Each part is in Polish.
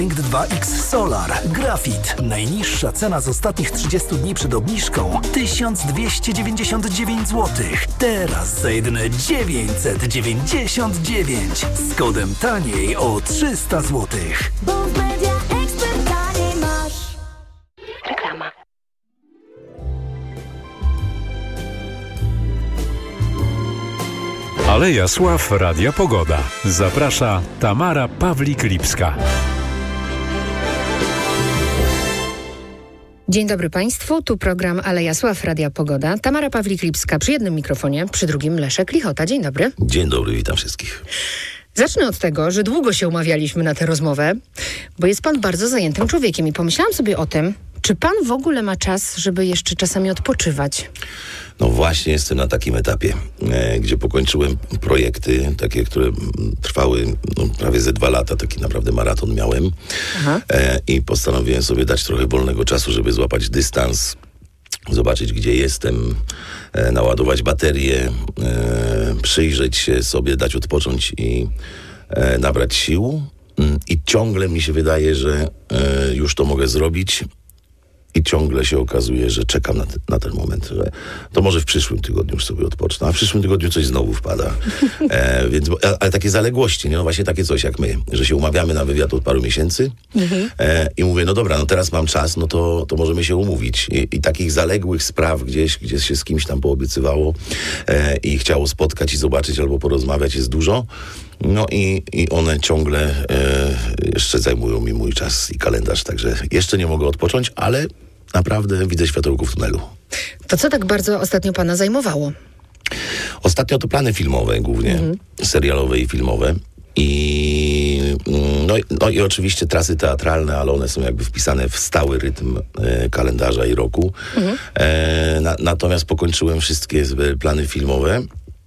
Instinct 2X Solar. Grafit. Najniższa cena z ostatnich 30 dni przed obniżką 1299 zł. Teraz za jedyne 999. Z kodem taniej o 300 zł. Bo w Media Expert taniej masz. Reklama. Aleja Sław Radia Pogoda. Zaprasza Tamara Pawlik-Lipska. Dzień dobry Państwu, tu program Aleja Sław Radia Pogoda. Tamara Pawlik-Lipska przy jednym mikrofonie, przy drugim Leszek Lichota. Dzień dobry. Dzień dobry, witam wszystkich. Zacznę od tego, że długo się umawialiśmy na tę rozmowę, bo jest pan bardzo zajętym człowiekiem i pomyślałam sobie o tym, czy pan w ogóle ma czas, żeby jeszcze czasami odpoczywać? No właśnie jestem na takim etapie, gdzie pokończyłem projekty, takie, które trwały prawie ze 2 lata, taki naprawdę maraton miałem. I postanowiłem sobie dać trochę wolnego czasu, żeby złapać dystans, zobaczyć, gdzie jestem, naładować baterię, przyjrzeć się sobie, dać odpocząć i nabrać sił. I ciągle mi się wydaje, że już to mogę zrobić. I ciągle się okazuje, że czekam na ten moment, że to może w przyszłym tygodniu już sobie odpocznę, a w przyszłym tygodniu coś znowu wpada. Ale takie zaległości, nie? No właśnie takie coś jak my, że się umawiamy na wywiad od paru miesięcy i mówię, no dobra, no teraz mam czas, no to możemy się umówić. I takich zaległych spraw gdzie się z kimś tam poobiecywało i chciało spotkać i zobaczyć albo porozmawiać jest dużo. No i one ciągle jeszcze zajmują mi mój czas i kalendarz, także jeszcze nie mogę odpocząć, ale naprawdę widzę światełko w tunelu. To co tak bardzo ostatnio pana zajmowało? Ostatnio to plany filmowe głównie, serialowe i filmowe. No i oczywiście trasy teatralne, ale one są jakby wpisane w stały rytm kalendarza i roku. Natomiast pokończyłem wszystkie plany filmowe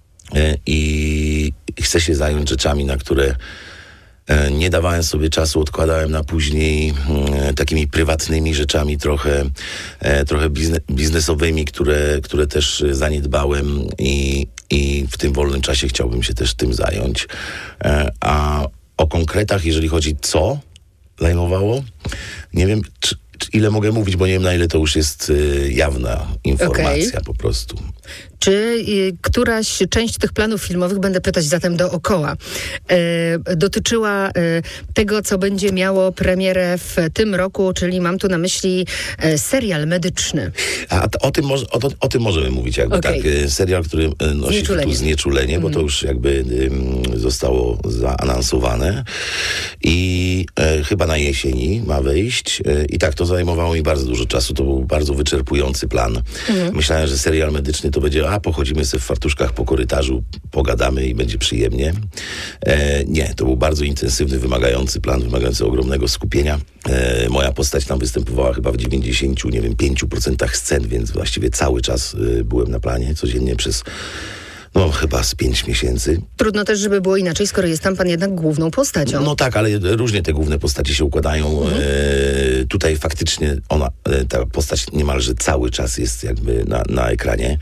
i chcę się zająć rzeczami, na które nie dawałem sobie czasu, odkładałem na później, takimi prywatnymi rzeczami trochę biznesowymi, które też zaniedbałem i w tym wolnym czasie chciałbym się też tym zająć. A o konkretach, jeżeli chodzi co zajmowało, nie wiem, ile mogę mówić, bo nie wiem, na ile to już jest jawna informacja po prostu. Czy któraś część tych planów filmowych, będę pytać zatem dookoła, dotyczyła tego, co będzie miało premierę w tym roku, czyli mam tu na myśli serial medyczny. A o tym możemy mówić, jakby tak. Serial, który nosi tytuł Znieczulenie, bo to już jakby zostało zaanonsowane i chyba na jesieni ma wyjść. I tak, to zajmowało mi bardzo dużo czasu. To był bardzo wyczerpujący plan. Myślałem, że serial medyczny to będzie, pochodzimy sobie w fartuszkach po korytarzu, pogadamy i będzie przyjemnie. Nie, to był bardzo intensywny, wymagający plan, wymagający ogromnego skupienia. Moja postać tam występowała chyba w 95% scen, więc właściwie cały czas byłem na planie, codziennie przez chyba z 5 miesięcy. Trudno też, żeby było inaczej, skoro jest tam pan jednak główną postacią. No tak, ale różnie te główne postacie się układają. Tutaj faktycznie ta postać niemalże cały czas jest jakby na ekranie.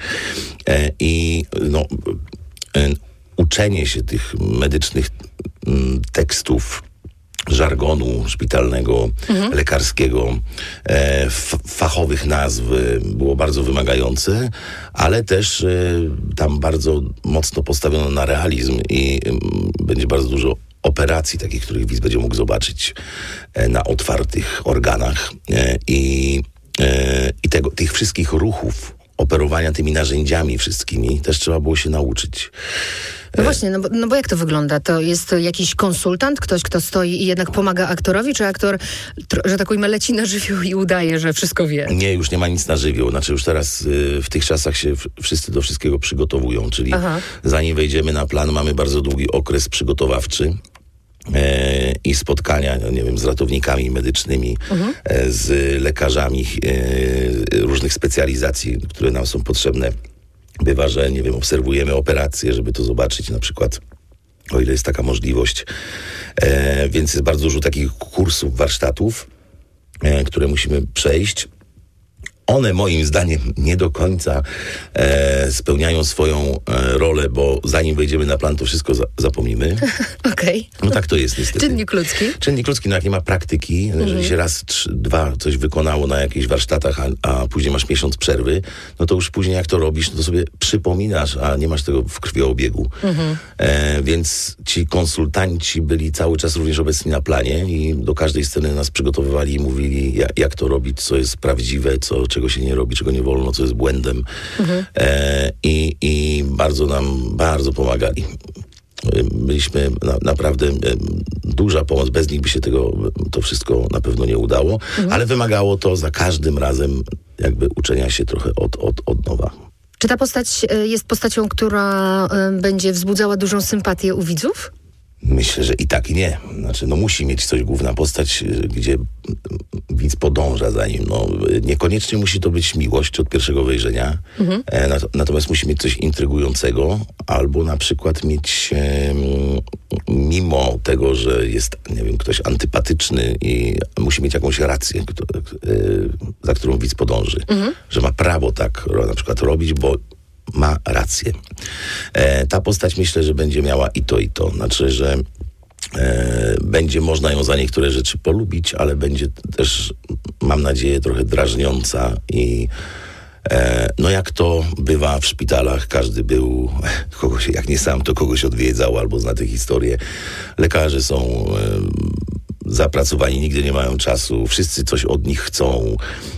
Uczenie się tych medycznych tekstów, żargonu szpitalnego, lekarskiego, fachowych nazw było bardzo wymagające, ale też tam bardzo mocno postawiono na realizm i będzie bardzo dużo operacji takich, których widz będzie mógł zobaczyć na otwartych organach i tych wszystkich ruchów, operowania tymi narzędziami wszystkimi też trzeba było się nauczyć. No właśnie, no bo jak to wygląda? To jest jakiś konsultant, ktoś, kto stoi i jednak pomaga aktorowi, czy aktor, że tak ujmę, leci na żywioł i udaje, że wszystko wie? Nie, już nie ma nic na żywioł. Znaczy już teraz w tych czasach się wszyscy do wszystkiego przygotowują, czyli zanim wejdziemy na plan, mamy bardzo długi okres przygotowawczy. I spotkania, nie wiem, z ratownikami medycznymi, z lekarzami różnych specjalizacji, które nam są potrzebne. Bywa, że, nie wiem, obserwujemy operacje, żeby to zobaczyć na przykład, o ile jest taka możliwość. Więc jest bardzo dużo takich kursów, warsztatów, które musimy przejść. one moim zdaniem nie do końca spełniają swoją rolę, bo zanim wejdziemy na plan, to wszystko zapomnimy. Okej. No tak to jest niestety. Czynnik ludzki. Czynnik ludzki, no jak nie ma praktyki, jeżeli się raz, 2 coś wykonało na jakichś warsztatach, a później masz miesiąc przerwy, no to już później jak to robisz, no to sobie przypominasz, a nie masz tego w krwiobiegu. Więc ci konsultanci byli cały czas również obecni na planie i do każdej sceny nas przygotowywali i mówili, jak to robić, co jest prawdziwe, czego się nie robi, czego nie wolno, co jest błędem. I bardzo pomagali. Byliśmy naprawdę duża pomoc. Bez nich by się to wszystko na pewno nie udało, ale wymagało to za każdym razem jakby uczenia się trochę od nowa. Czy ta postać jest postacią, która będzie wzbudzała dużą sympatię u widzów? Myślę, że i tak, i nie. Znaczy, no musi mieć coś, główna postać, gdzie widz podąża za nim. No, niekoniecznie musi to być miłość od pierwszego wejrzenia, natomiast musi mieć coś intrygującego, albo na przykład mieć, mimo tego, że jest, nie wiem, ktoś antypatyczny i musi mieć jakąś rację, za którą widz podąży. Że ma prawo tak na przykład robić, bo ma rację. Ta postać myślę, że będzie miała i to, i to. Znaczy, że będzie można ją za niektóre rzeczy polubić, ale będzie też, mam nadzieję, trochę drażniąca i no jak to bywa w szpitalach, każdy był, kogoś, jak nie sam, to kogoś odwiedzał albo zna tę historię. Lekarze są zapracowani, nigdy nie mają czasu, wszyscy coś od nich chcą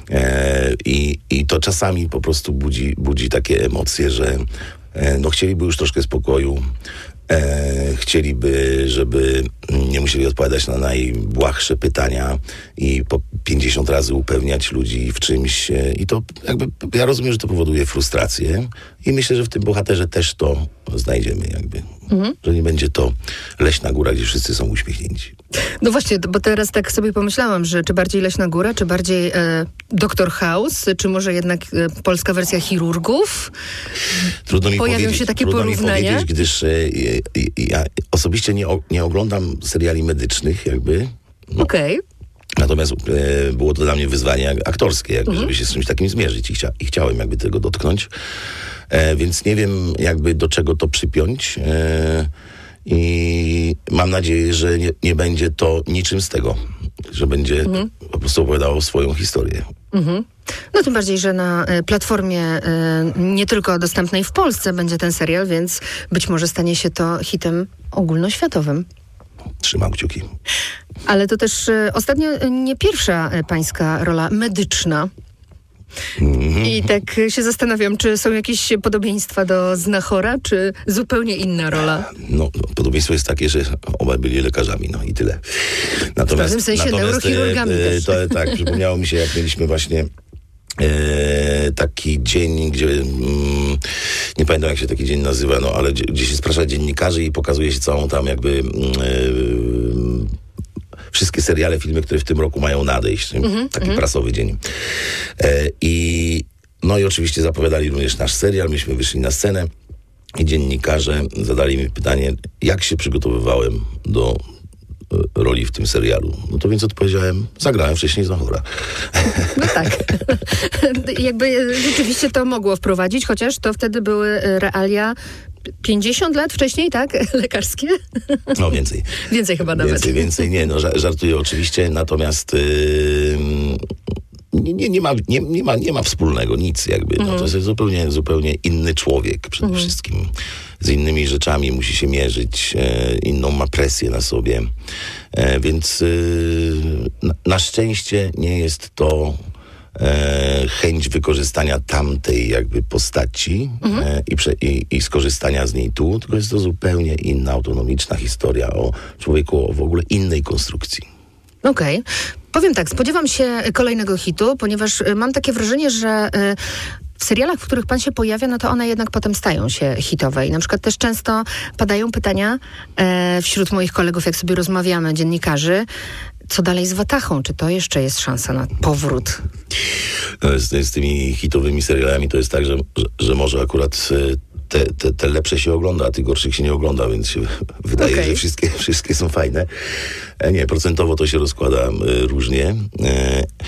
i to czasami po prostu budzi takie emocje, że no chcieliby już troszkę spokoju, chcieliby, żeby nie musieli odpowiadać na najbłahsze pytania i po 50 razy upewniać ludzi w czymś i to jakby, ja rozumiem, że to powoduje frustrację i myślę, że w tym bohaterze też to znajdziemy jakby, że nie będzie to Leśna Góra, gdzie wszyscy są uśmiechnięci. No właśnie, bo teraz tak sobie pomyślałam, że czy bardziej Leśna Góra, czy bardziej Doktor House, czy może jednak polska wersja Chirurgów? Trudno mi Pojawią powiedzieć, się takie porównania? Gdyż ja osobiście nie oglądam seriali medycznych jakby. Okej. Natomiast było to dla mnie wyzwanie aktorskie, jakby, żeby się z czymś takim zmierzyć i chciałem jakby tego dotknąć. Więc nie wiem jakby do czego to przypiąć. I mam nadzieję, że nie będzie to niczym z tego, że będzie po prostu opowiadało swoją historię. No tym bardziej, że na platformie nie tylko dostępnej w Polsce będzie ten serial, więc być może stanie się to hitem ogólnoświatowym. Trzymam kciuki. Ale to też ostatnio nie pierwsza pańska rola medyczna. I tak się zastanawiam, czy są jakieś podobieństwa do Znachora, czy zupełnie inna rola? No, podobieństwo jest takie, że obaj byli lekarzami, no i tyle. W pewnym sensie neurochirurgami też. Tak, przypomniało mi się, jak mieliśmy właśnie taki dzień, gdzie nie pamiętam jak się taki dzień nazywa, no ale gdzie się sprasza dziennikarzy i pokazuje się całą tam jakby wszystkie seriale, filmy, które w tym roku mają nadejść. Taki prasowy dzień. No i oczywiście zapowiadali również nasz serial. Myśmy wyszli na scenę i dziennikarze zadali mi pytanie, jak się przygotowywałem do roli w tym serialu. No to więc odpowiedziałem, zagrałem wcześniej Znachora. No tak. Jakby rzeczywiście to mogło wprowadzić, chociaż to wtedy były realia 50 lat wcześniej, tak? Lekarskie? No więcej. Więcej chyba nawet. Więcej, nie, no żartuję oczywiście, natomiast nie ma wspólnego, nic jakby. No, to jest zupełnie inny człowiek przede wszystkim. Z innymi rzeczami musi się mierzyć, inną ma presję na sobie. Więc na szczęście nie jest to chęć wykorzystania tamtej jakby postaci i skorzystania z niej tu, tylko jest to zupełnie inna, autonomiczna historia o człowieku o w ogóle innej konstrukcji. Okej. Powiem tak, spodziewam się kolejnego hitu, ponieważ mam takie wrażenie, że w serialach, w których pan się pojawia, no to one jednak potem stają się hitowe. I na przykład też często padają pytania wśród moich kolegów, jak sobie rozmawiamy, dziennikarzy, co dalej z Watachą? Czy to jeszcze jest szansa na powrót? No, z tymi hitowymi serialami to jest tak, że może akurat te lepsze się ogląda, a tych gorszych się nie ogląda, więc się wydaje, że wszystkie są fajne. Nie, procentowo to się rozkłada różnie.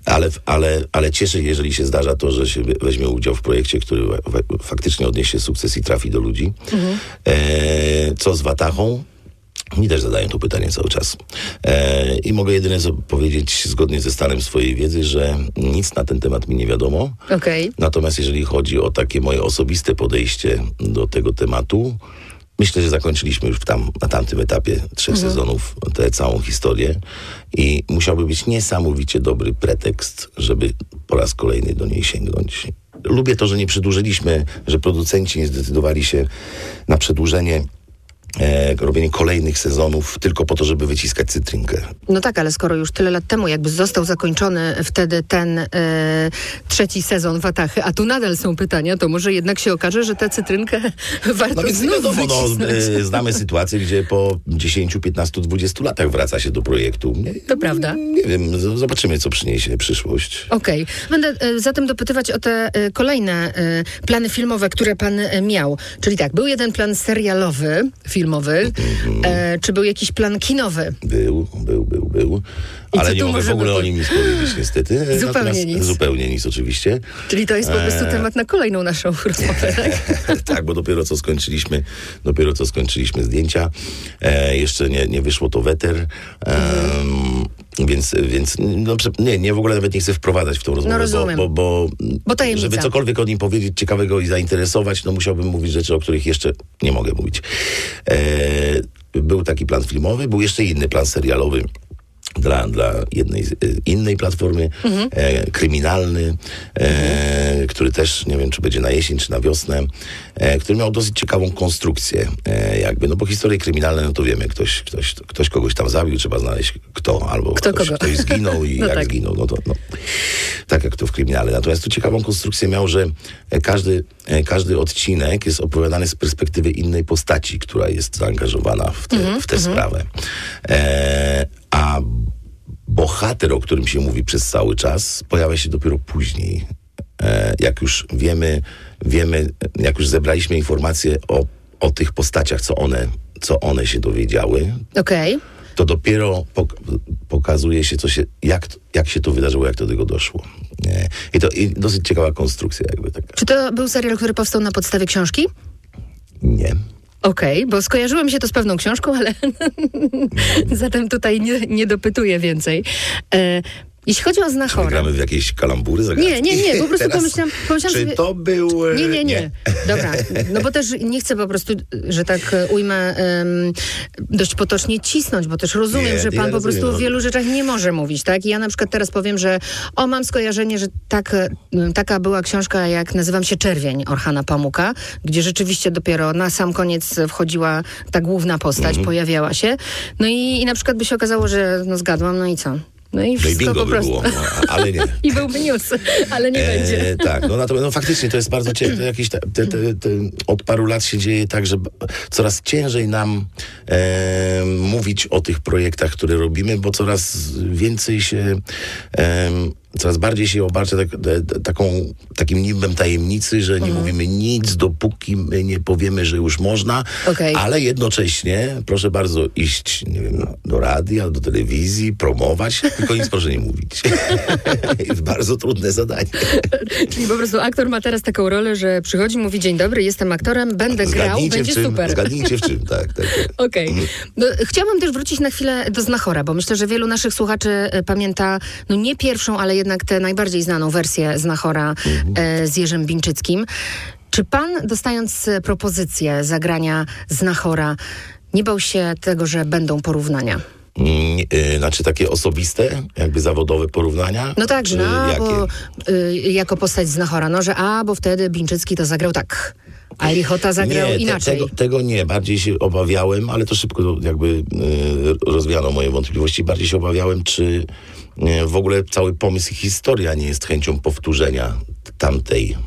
Ale cieszę, jeżeli się zdarza to, że się weźmie udział w projekcie, który faktycznie odniesie sukces i trafi do ludzi. Co z Watachą? Mi też zadają to pytanie cały czas. I mogę jedynie powiedzieć, zgodnie ze stanem swojej wiedzy, że nic na ten temat mi nie wiadomo. Okej. Natomiast jeżeli chodzi o takie moje osobiste podejście do tego tematu, myślę, że zakończyliśmy już na tamtym etapie 3 sezonów tę całą historię i musiałby być niesamowicie dobry pretekst, żeby po raz kolejny do niej sięgnąć. Lubię to, że nie przedłużyliśmy, że producenci nie zdecydowali się na przedłużenie robienie kolejnych sezonów tylko po to, żeby wyciskać cytrynkę. No tak, ale skoro już tyle lat temu jakby został zakończony wtedy ten 3. sezon Watachy, a tu nadal są pytania, to może jednak się okaże, że tę cytrynkę warto więc znów wiadomo, wycisnąć. znamy sytuację, gdzie po 10, 15, 20 latach wraca się do projektu. To prawda. Nie wiem, zobaczymy, co przyniesie przyszłość. Okej. Będę zatem dopytywać o te kolejne plany filmowe, które pan miał. Czyli tak, był jeden plan serialowy, filmowy. Czy był jakiś plan kinowy? Był. I Ale co nie tu mogę w możemy ogóle o nim nic powiedzieć, niestety. Zupełnie nic. Zupełnie nic, oczywiście. Czyli to jest po prostu temat na kolejną naszą rozmowę, tak? Tak, bo dopiero co skończyliśmy zdjęcia. Jeszcze nie wyszło to weter. Więc nie, w ogóle nawet nie chcę wprowadzać w tą rozmowę, rozumiem. Bo tajemnica. Żeby cokolwiek o nim powiedzieć ciekawego i zainteresować, musiałbym mówić rzeczy, o których jeszcze nie mogę mówić. Był taki plan filmowy, był jeszcze inny plan serialowy dla jednej innej platformy, kryminalny, który też, nie wiem, czy będzie na jesień, czy na wiosnę, który miał dosyć ciekawą konstrukcję, bo historie kryminalne, to wiemy, ktoś kogoś tam zabił, trzeba znaleźć kto, albo ktoś zginął i jak tak. zginął, tak jak to w kryminale. Natomiast tu ciekawą konstrukcję miał, że każdy odcinek jest opowiadany z perspektywy innej postaci, która jest zaangażowana w tę sprawę. A bohater, o którym się mówi przez cały czas, pojawia się dopiero później. Jak już wiemy, jak już zebraliśmy informacje o tych postaciach, co one się dowiedziały, to dopiero pokazuje się, jak się to wydarzyło, jak do tego doszło. I dosyć ciekawa konstrukcja taka. Czy to był serial, który powstał na podstawie książki? Nie. Okej, bo skojarzyło mi się to z pewną książką, ale zatem tutaj nie dopytuję więcej. Jeśli chodzi o Znachora... Gramy w jakieś kalambury, zagadki? Nie, po prostu pomyślałam czy sobie... to był... Nie. Dobra, no bo też nie chcę po prostu, że tak ujmę, dość potocznie cisnąć, bo też rozumiem, że pan po prostu o wielu rzeczach nie może mówić, tak? I ja na przykład teraz powiem, że mam skojarzenie, że taka była książka, jak Nazywam się Czerwień Orchana Pamuka, gdzie rzeczywiście dopiero na sam koniec wchodziła ta główna postać, pojawiała się. No i na przykład by się okazało, że zgadłam, no i co? No i wszystko bingo po prostu. by było, ale nie. I byłby news, ale nie będzie. Tak, natomiast faktycznie to jest bardzo ciekawe. Od paru lat się dzieje tak, że coraz ciężej nam mówić o tych projektach, które robimy, bo coraz więcej się... Coraz bardziej się obarcza takim nimbem tajemnicy, że nie mówimy nic, dopóki my nie powiemy, że już można, ale jednocześnie proszę bardzo iść, nie wiem, do radia, do telewizji, promować, tylko nic proszę nie mówić. Jest bardzo trudne zadanie. Czyli po prostu aktor ma teraz taką rolę, że przychodzi, mówi: dzień dobry, jestem aktorem, będę grał, będzie super. Zgadnijcie w czym, tak. Okej. No, chciałabym też wrócić na chwilę do Znachora, bo myślę, że wielu naszych słuchaczy pamięta, nie pierwszą, ale jednak tę najbardziej znaną wersję Znachora z Jerzym Bińczyckim. Czy pan, dostając propozycję zagrania Znachora, nie bał się tego, że będą porównania? Znaczy takie osobiste, jakby zawodowe porównania? No tak, że jako postać Znachora, że bo wtedy Bińczycki to zagrał tak, a Lichota zagrał inaczej. Tego nie. Bardziej się obawiałem, ale to szybko jakby rozwiano moje wątpliwości. Bardziej się obawiałem, czy w ogóle cały pomysł i historia nie jest chęcią powtórzenia tamtej.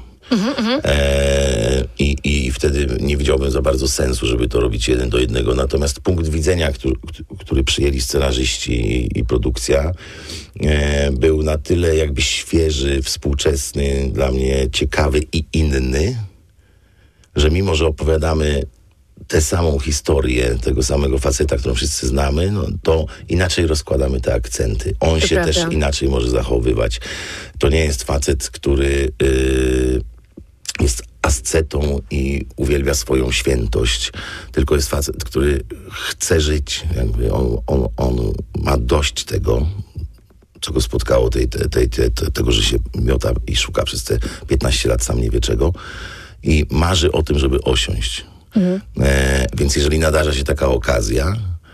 I wtedy nie widziałbym za bardzo sensu, żeby to robić 1:1. Natomiast punkt widzenia, który przyjęli scenarzyści i produkcja, był na tyle jakby świeży, współczesny, dla mnie ciekawy i inny, że mimo, że opowiadamy tę samą historię tego samego faceta, którą wszyscy znamy, no to inaczej rozkładamy te akcenty. On się prawda. też inaczej może zachowywać. To nie jest facet, który jest ascetą i uwielbia swoją świętość, tylko jest facet, który chce żyć. Jakby on ma dość tego, co go spotkało, tego, że się miota i szuka przez te 15 lat, sam nie wie czego, i marzy o tym, żeby osiąść. Więc jeżeli nadarza się taka okazja,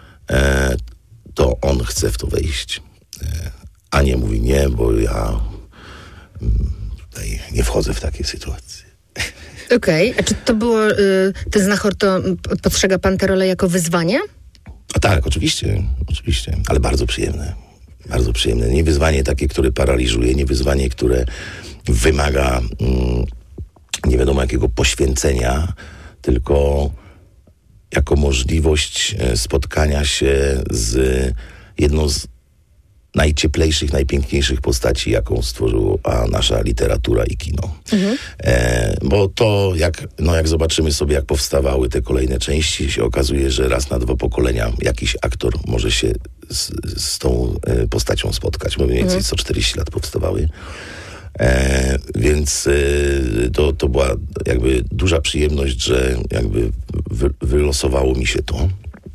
to on chce w to wejść. A nie mówi nie, bo ja tutaj nie wchodzę w takie sytuacje. Okej. A czy to było, ten znachor, to postrzega pan tę rolę jako wyzwanie? A tak, oczywiście, ale bardzo przyjemne. Bardzo przyjemne. Nie wyzwanie takie, które paraliżuje, nie wyzwanie, które wymaga nie wiadomo jakiego poświęcenia, tylko jako możliwość spotkania się z jedną z najcieplejszych, najpiękniejszych postaci, jaką stworzyła nasza literatura i kino. Bo to, jak zobaczymy sobie, jak powstawały te kolejne części, się okazuje, że raz na 2 pokolenia jakiś aktor może się z tą postacią spotkać. Bo mniej więcej co 40 lat powstawały. Więc to była jakby duża przyjemność, że jakby wylosowało mi się to.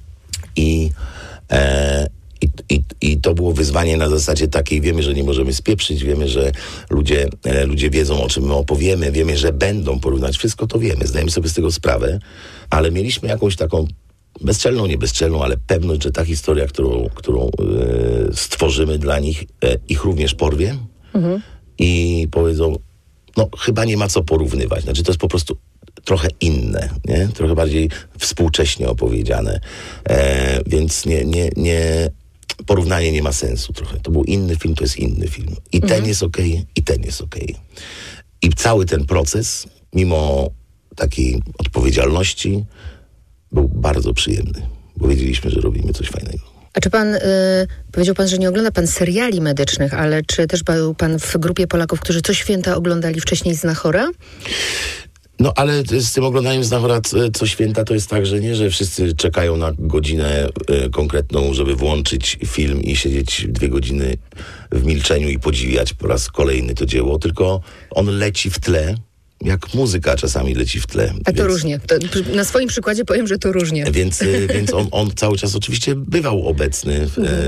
I to było wyzwanie na zasadzie takiej, wiemy, że nie możemy spieprzyć, wiemy, że ludzie wiedzą, o czym my opowiemy, wiemy, że będą porównać, wszystko to wiemy, zdajemy sobie z tego sprawę, ale mieliśmy jakąś taką bezczelną, nie bezczelną, ale pewność, że ta historia, którą stworzymy dla nich, ich również porwie i powiedzą, no chyba nie ma co porównywać, znaczy to jest po prostu trochę inne, nie? Trochę bardziej współcześnie opowiedziane, więc nie porównanie nie ma sensu trochę. To był inny film, to jest inny film. I ten jest okej, i ten jest okej. I cały ten proces, mimo takiej odpowiedzialności, był bardzo przyjemny, bo wiedzieliśmy, że robimy coś fajnego. A czy pan, powiedział pan, że nie ogląda pan seriali medycznych, ale czy też był pan w grupie Polaków, którzy co święta oglądali wcześniej Znachora? No ale z tym oglądaniem Znachora co święta to jest tak, że nie, że wszyscy czekają na godzinę konkretną, żeby włączyć film i siedzieć 2 godziny w milczeniu i podziwiać po raz kolejny to dzieło, tylko on leci w tle, jak muzyka czasami leci w tle. A to różnie. Na swoim przykładzie powiem, że to różnie. Więc on cały czas oczywiście bywał obecny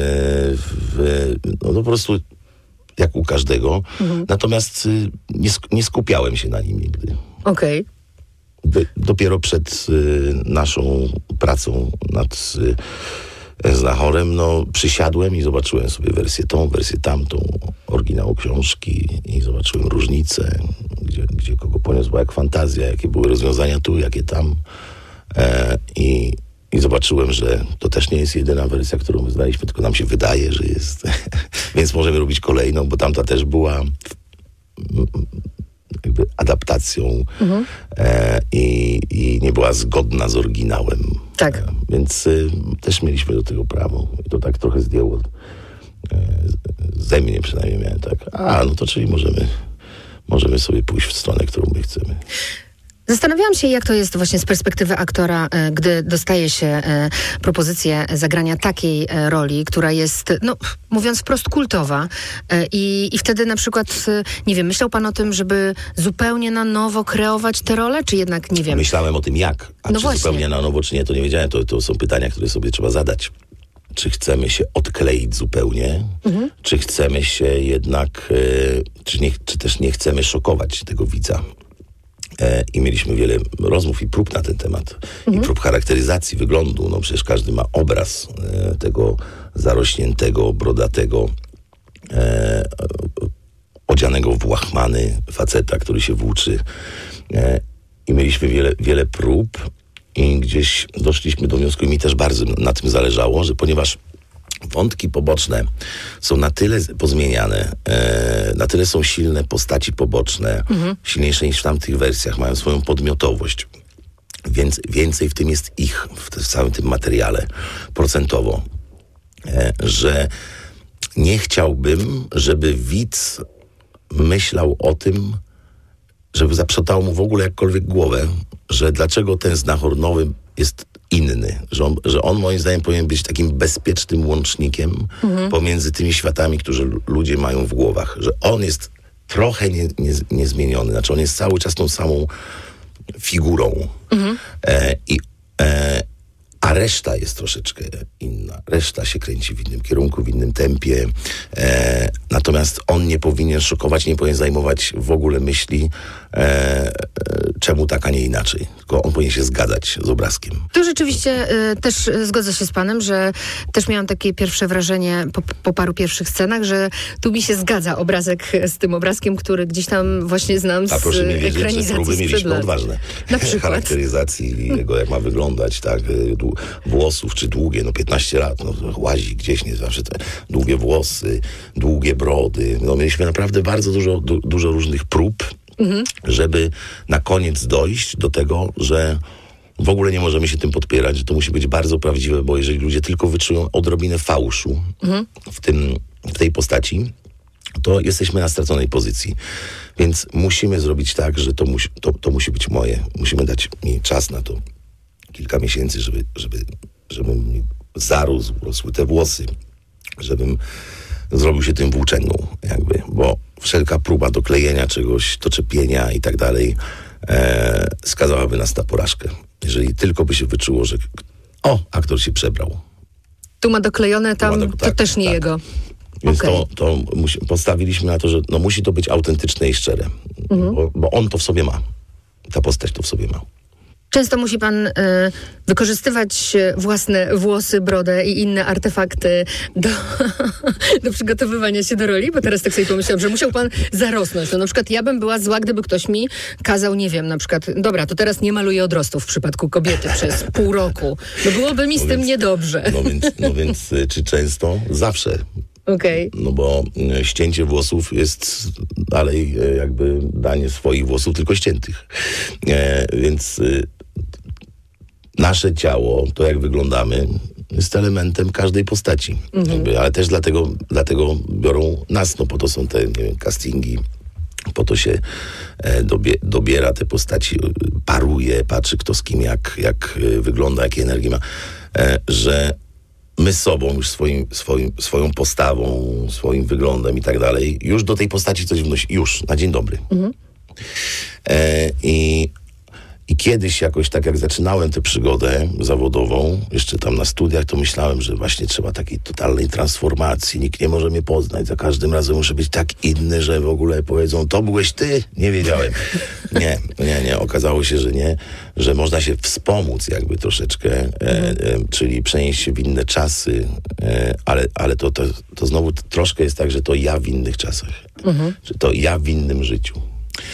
no po prostu jak u każdego. Natomiast nie skupiałem się na nim nigdy. Okej. Dopiero przed naszą pracą nad Znachorem, no przysiadłem i zobaczyłem sobie wersję tą, wersję tamtą, oryginał książki i zobaczyłem różnice, gdzie kogo poniosła jak fantazja, jakie były rozwiązania tu, jakie tam. I zobaczyłem, że to też nie jest jedyna wersja, którą wyznaliśmy, tylko nam się wydaje, że jest. Więc możemy robić kolejną, bo tamta też była jakby adaptacją i nie była zgodna z oryginałem. Tak. Więc też mieliśmy do tego prawo. I to tak trochę zdjęło ze mnie przynajmniej miałem tak. No to czyli możemy sobie pójść w stronę, którą my chcemy. Zastanawiałam się, jak to jest właśnie z perspektywy aktora, gdy dostaje się propozycję zagrania takiej roli, która jest, no mówiąc wprost, kultowa. I wtedy na przykład, nie wiem, myślał pan o tym, żeby zupełnie na nowo kreować tę rolę, czy jednak, nie wiem? Myślałem o tym jak, a no czy właśnie. zupełnie na nowo, czy nie, to nie wiedziałem. To są pytania, które sobie trzeba zadać. Czy chcemy się odkleić zupełnie, czy chcemy się jednak, czy też nie chcemy szokować tego widza. I mieliśmy wiele rozmów i prób na ten temat. I prób charakteryzacji wyglądu. No przecież każdy ma obraz tego zarośniętego, brodatego, odzianego w łachmany faceta, który się włóczy. I mieliśmy wiele prób i gdzieś doszliśmy do wniosku, i mi też bardzo na tym zależało, że ponieważ wątki poboczne są na tyle pozmieniane, na tyle są silne postaci poboczne, silniejsze niż w tamtych wersjach, mają swoją podmiotowość. Więc więcej w tym jest ich, w całym tym materiale procentowo, że nie chciałbym, żeby widz myślał o tym, żeby zaprzątało mu w ogóle jakkolwiek głowę, że dlaczego ten Znachor nowy jest inny, że on moim zdaniem powinien być takim bezpiecznym łącznikiem pomiędzy tymi światami, które ludzie mają w głowach, że on jest trochę niezmieniony, znaczy on jest cały czas tą samą figurą, a reszta jest troszeczkę inna. Reszta się kręci w innym kierunku, w innym tempie. Natomiast on nie powinien szokować, nie powinien zajmować w ogóle myśli, czemu tak, a nie inaczej. Tylko on powinien się zgadzać z obrazkiem. Tu rzeczywiście też zgodzę się z panem, że też miałam takie pierwsze wrażenie po paru pierwszych scenach, że tu mi się zgadza obrazek z tym obrazkiem, który gdzieś tam właśnie znam z proszę mi wierzyć, że ekranizacji próby sprzed mieliśmy lat. odważne. Na przykład. Charakteryzacji jego, jak ma wyglądać, tak, włosów, czy długie, 15 lat, łazi gdzieś, nie zawsze te długie włosy, długie brody. Mieliśmy naprawdę bardzo dużo różnych prób, żeby na koniec dojść do tego, że w ogóle nie możemy się tym podpierać, że to musi być bardzo prawdziwe, bo jeżeli ludzie tylko wyczują odrobinę fałszu w tej postaci, to jesteśmy na straconej pozycji. Więc musimy zrobić tak, że to musi być moje. Musimy dać mi czas na to. Kilka miesięcy, żebym mi rosły te włosy, żebym zrobił się tym włóczęgą, jakby, bo wszelka próba doklejenia czegoś, doczepienia i tak dalej skazałaby nas na porażkę. Jeżeli tylko by się wyczuło, że aktor się przebrał. Tu ma doklejone, tam to też nie jego. Więc Okay. postawiliśmy na to, że musi to być autentyczne i szczere, bo on to w sobie ma. Ta postać to w sobie ma. Często musi pan wykorzystywać własne włosy, brodę i inne artefakty do przygotowywania się do roli, bo teraz tak sobie pomyślałam, że musiał pan zarosnąć. Na przykład ja bym była zła, gdyby ktoś mi kazał, nie wiem, na przykład, dobra, to teraz nie maluję odrostów w przypadku kobiety przez pół roku. Byłoby mi z tym niedobrze. No więc czy często? Zawsze. Okej. No bo ścięcie włosów jest dalej jakby danie swoich włosów, tylko ściętych. Więc nasze ciało, to jak wyglądamy, jest elementem każdej postaci. Ale też dlatego biorą nas, po to są te castingi, po to się dobiera te postaci, paruje, patrzy kto z kim, jak wygląda, jakie energii ma, że my sobą, już swoją postawą, swoim wyglądem i tak dalej, już do tej postaci coś wnosi, już, na dzień dobry. I kiedyś jakoś tak jak zaczynałem tę przygodę zawodową, jeszcze tam na studiach, to myślałem, że właśnie trzeba takiej totalnej transformacji. Nikt nie może mnie poznać. Za każdym razem muszę być tak inny, że w ogóle powiedzą, to byłeś ty? Nie wiedziałem. Nie. Okazało się, że nie. Że można się wspomóc jakby troszeczkę, czyli przenieść się w inne czasy, ale to znowu troszkę jest tak, że to ja w innych czasach. Że to ja w innym życiu.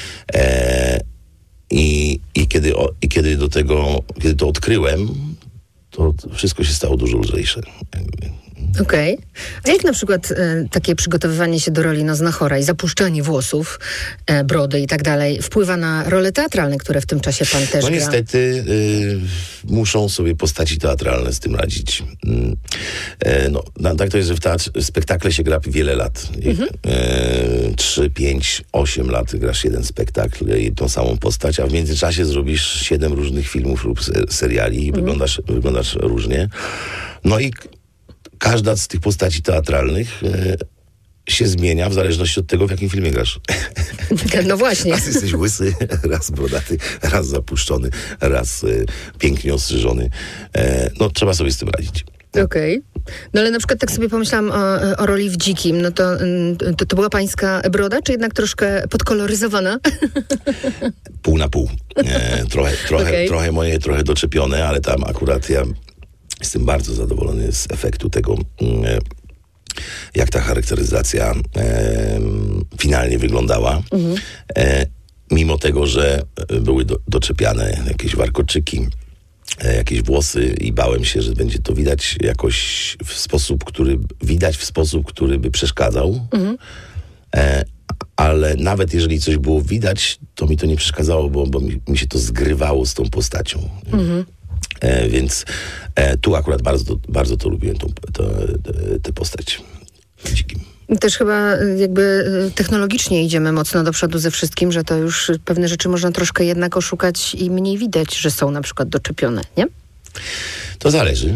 I kiedy to odkryłem, to wszystko się stało dużo lżejsze. Okej. A jak na przykład takie przygotowywanie się do roli znachora i zapuszczanie włosów, brody i tak dalej wpływa na role teatralne, które w tym czasie pan też gra? Niestety muszą sobie postaci teatralne z tym radzić. Tak to jest, że w spektakle się gra wiele lat. 3, 5, 8 lat grasz jeden spektakl i tą samą postać, a w międzyczasie zrobisz 7 różnych filmów lub seriali i wyglądasz różnie. No i każda z tych postaci teatralnych się zmienia w zależności od tego, w jakim filmie grasz. No właśnie. Raz jesteś łysy, raz brodaty, raz zapuszczony, raz pięknie ostrzyżony. Trzeba sobie z tym radzić. Okej. No ale na przykład tak sobie pomyślałam o roli w Dzikim. No to była pańska broda, czy jednak troszkę podkoloryzowana? Pół na pół. Trochę moje, trochę doczepione, ale tam akurat ja jestem bardzo zadowolony z efektu tego, jak ta charakteryzacja finalnie wyglądała. Mimo tego, że były doczepiane jakieś warkoczyki, jakieś włosy i bałem się, że będzie to widać jakoś w sposób, który by przeszkadzał. Ale nawet jeżeli coś było widać, to mi to nie przeszkadzało, bo mi się to zgrywało z tą postacią. Więc tu akurat bardzo to lubiłem, tę postać w Dzikim. Też chyba jakby technologicznie idziemy mocno do przodu ze wszystkim, że to już pewne rzeczy można troszkę jednak oszukać i mniej widać, że są na przykład doczepione, nie? To zależy.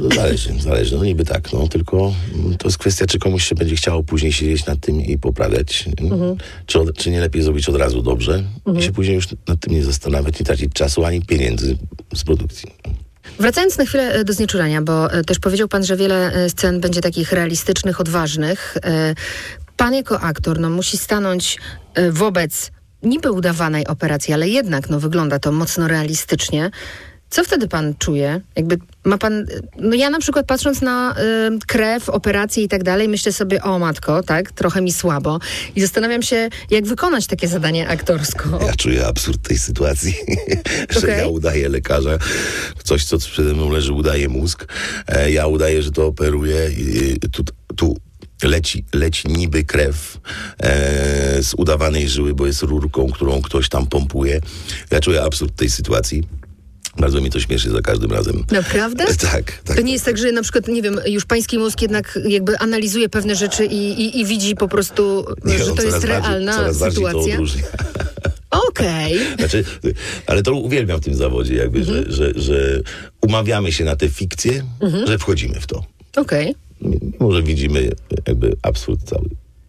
No niby tak, no tylko to jest kwestia, czy komuś się będzie chciało później siedzieć nad tym i poprawiać. Czy nie lepiej zrobić od razu dobrze i się później już nad tym nie zastanawiać, nie tracić czasu ani pieniędzy z produkcji. Wracając na chwilę do Znieczulenia, bo też powiedział pan, że wiele scen będzie takich realistycznych, odważnych. Pan jako aktor musi stanąć wobec niby udawanej operacji, ale jednak wygląda to mocno realistycznie. Co wtedy pan czuje? Jakby ma pan... ja na przykład patrząc na krew, operacje i tak dalej, myślę sobie, o matko, tak, trochę mi słabo. I zastanawiam się, jak wykonać takie zadanie aktorsko. Ja czuję absurd tej sytuacji, że ja udaję lekarza, coś, co przede mną leży, udaje mózg. Ja udaję, że to operuję i tu leci niby krew z udawanej żyły, bo jest rurką, którą ktoś tam pompuje. Ja czuję absurd tej sytuacji. Bardzo mi to śmieszy za każdym razem. Naprawdę? Tak. To nie jest tak, że na przykład, nie wiem, już pański mózg jednak jakby analizuje pewne rzeczy i widzi po prostu, że to jest realna sytuacja? To odróżnia. Okej. Znaczy, ale to uwielbiam w tym zawodzie, jakby, że umawiamy się na tę fikcję, że wchodzimy w to. Okej. Może widzimy jakby absurd cały.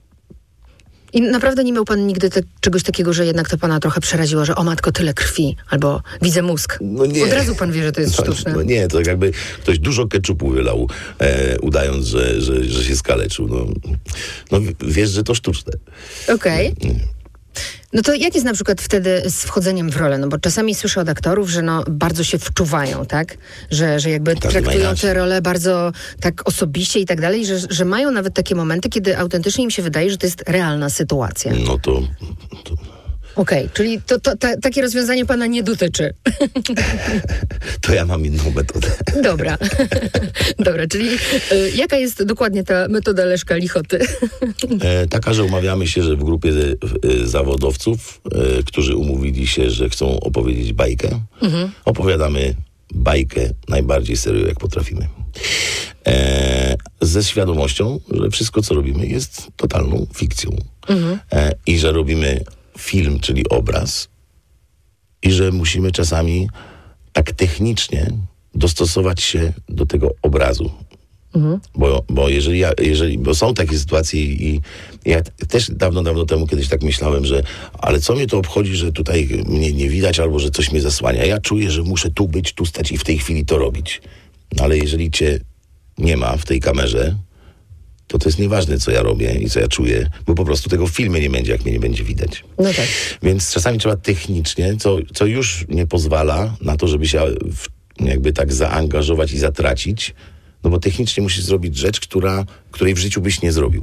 I naprawdę nie miał pan nigdy czegoś takiego, że jednak to pana trochę przeraziło, że o matko, tyle krwi, albo widzę mózg. No nie. Od razu pan wie, że to jest sztuczne. No nie, to jakby ktoś dużo keczupu wylał, udając, że się skaleczył. No wiesz, że to sztuczne. Okej. No to jak jest na przykład wtedy z wchodzeniem w rolę? No bo czasami słyszę od aktorów, że bardzo się wczuwają, tak? Że jakby traktują tę rolę bardzo tak osobiście i tak dalej, że mają nawet takie momenty, kiedy autentycznie im się wydaje, że to jest realna sytuacja. No to... Okej, czyli takie rozwiązanie pana nie dotyczy. To ja mam inną metodę. Dobra, czyli jaka jest dokładnie ta metoda Leszka Lichoty? Taka, że umawiamy się, że w grupie zawodowców, którzy umówili się, że chcą opowiedzieć bajkę, opowiadamy bajkę najbardziej serio, jak potrafimy. Ze świadomością, że wszystko, co robimy, jest totalną fikcją. I że robimy film, czyli obraz, i że musimy czasami tak technicznie dostosować się do tego obrazu. Bo są takie sytuacje i ja też dawno temu kiedyś tak myślałem, że ale co mnie to obchodzi, że tutaj mnie nie widać albo że coś mnie zasłania. Ja czuję, że muszę tu być, tu stać i w tej chwili to robić. Ale jeżeli cię nie ma w tej kamerze, to jest nieważne, co ja robię i co ja czuję, bo po prostu tego w filmie nie będzie, jak mnie nie będzie widać. No tak. Więc czasami trzeba technicznie, co już nie pozwala na to, żeby się jakby tak zaangażować i zatracić, no bo technicznie musisz zrobić rzecz, której w życiu byś nie zrobił.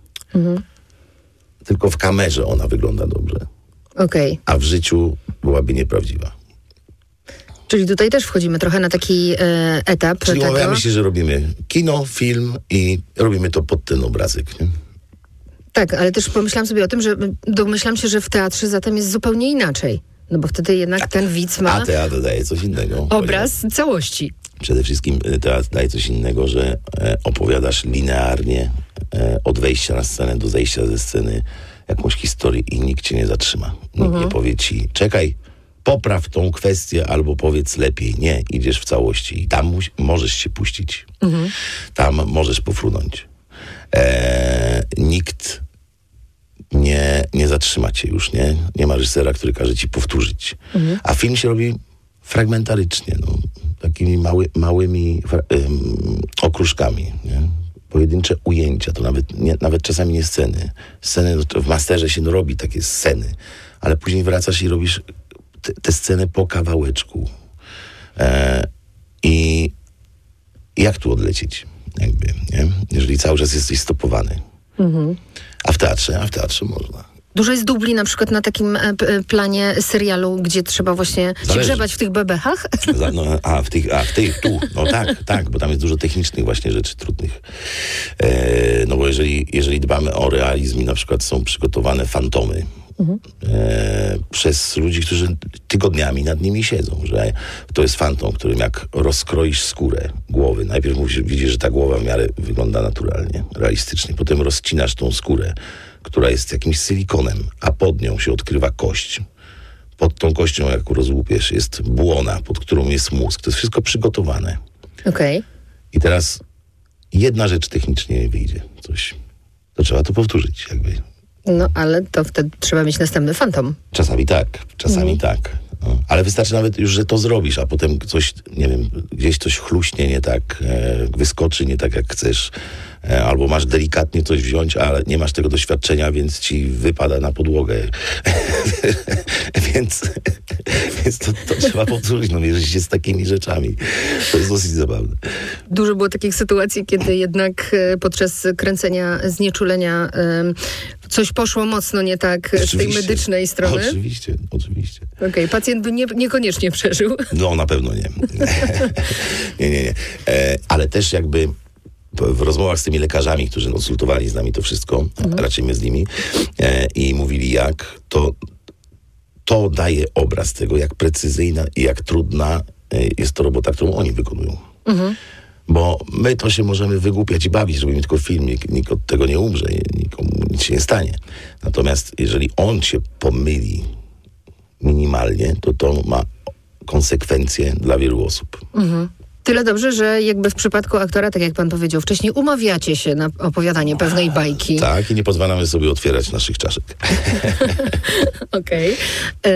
Tylko w kamerze ona wygląda dobrze. Okej. A w życiu byłaby nieprawdziwa. Czyli tutaj też wchodzimy trochę na taki etap. Czyli umawiamy się, że robimy kino, film i robimy to pod ten obrazek. Nie? Tak, ale też pomyślałam sobie o tym, że domyślam się, że w teatrze zatem jest zupełnie inaczej. No bo wtedy jednak ten widz ma... A teatr daje coś innego. Obraz całości. Przede wszystkim teatr daje coś innego, że opowiadasz linearnie od wejścia na scenę do zejścia ze sceny jakąś historię i nikt cię nie zatrzyma. Nikt nie powie ci, czekaj, popraw tą kwestię albo powiedz lepiej. Nie, idziesz w całości i tam możesz się puścić. Tam możesz pofrunąć. Nikt nie zatrzyma cię już, nie? Nie ma reżysera, który każe ci powtórzyć. A film się robi fragmentarycznie, takimi małymi okruszkami, nie? Pojedyncze ujęcia, to nawet czasami nie sceny. Sceny w masterze się robi takie sceny, ale później wracasz i robisz tę scenę po kawałeczku. I jak tu odlecieć? Jakby, nie? Jeżeli cały czas jesteś stopowany. A w teatrze można. Dużo jest dubli na przykład na takim planie serialu, gdzie trzeba właśnie się grzebać w tych bebechach? Tu. No tak, bo tam jest dużo technicznych właśnie rzeczy trudnych. No bo jeżeli dbamy o realizm i na przykład są przygotowane fantomy przez ludzi, którzy tygodniami nad nimi siedzą, że to jest fantom, którym jak rozkroisz skórę głowy, najpierw widzisz, że ta głowa w miarę wygląda naturalnie, realistycznie, potem rozcinasz tą skórę, która jest jakimś silikonem, a pod nią się odkrywa kość. pod tą kością, jak rozłupiesz, jest błona, pod którą jest mózg. To jest wszystko przygotowane. Okej. I teraz jedna rzecz technicznie nie wyjdzie. Coś. To trzeba to powtórzyć jakby. No, ale to wtedy trzeba mieć następny fantom. Czasami tak. No. Ale wystarczy nawet już, że to zrobisz, a potem coś, nie wiem, gdzieś coś chluśnie nie tak, wyskoczy nie tak, jak chcesz. Albo masz delikatnie coś wziąć, ale nie masz tego doświadczenia, więc ci wypada na podłogę. więc to trzeba powtórzyć, mierzyć się z takimi rzeczami. To jest dosyć zabawne. Dużo było takich sytuacji, kiedy jednak podczas kręcenia znieczulenia coś poszło mocno nie tak z tej medycznej strony. Oczywiście. Okej, pacjent by niekoniecznie przeżył. No, na pewno nie. nie. Ale też jakby w rozmowach z tymi lekarzami, którzy konsultowali z nami to wszystko, raczej my z nimi, i mówili jak, to daje obraz tego, jak precyzyjna i jak trudna jest to robota, którą oni wykonują. Bo my to się możemy wygłupiać i bawić, robimy tylko film, nikt od tego nie umrze, nikomu nic się nie stanie. Natomiast jeżeli on się pomyli minimalnie, to ma konsekwencje dla wielu osób. Tyle dobrze, że jakby w przypadku aktora, tak jak pan powiedział wcześniej, umawiacie się na opowiadanie pewnej bajki. Tak, i nie pozwalamy sobie otwierać naszych czaszek. Okej.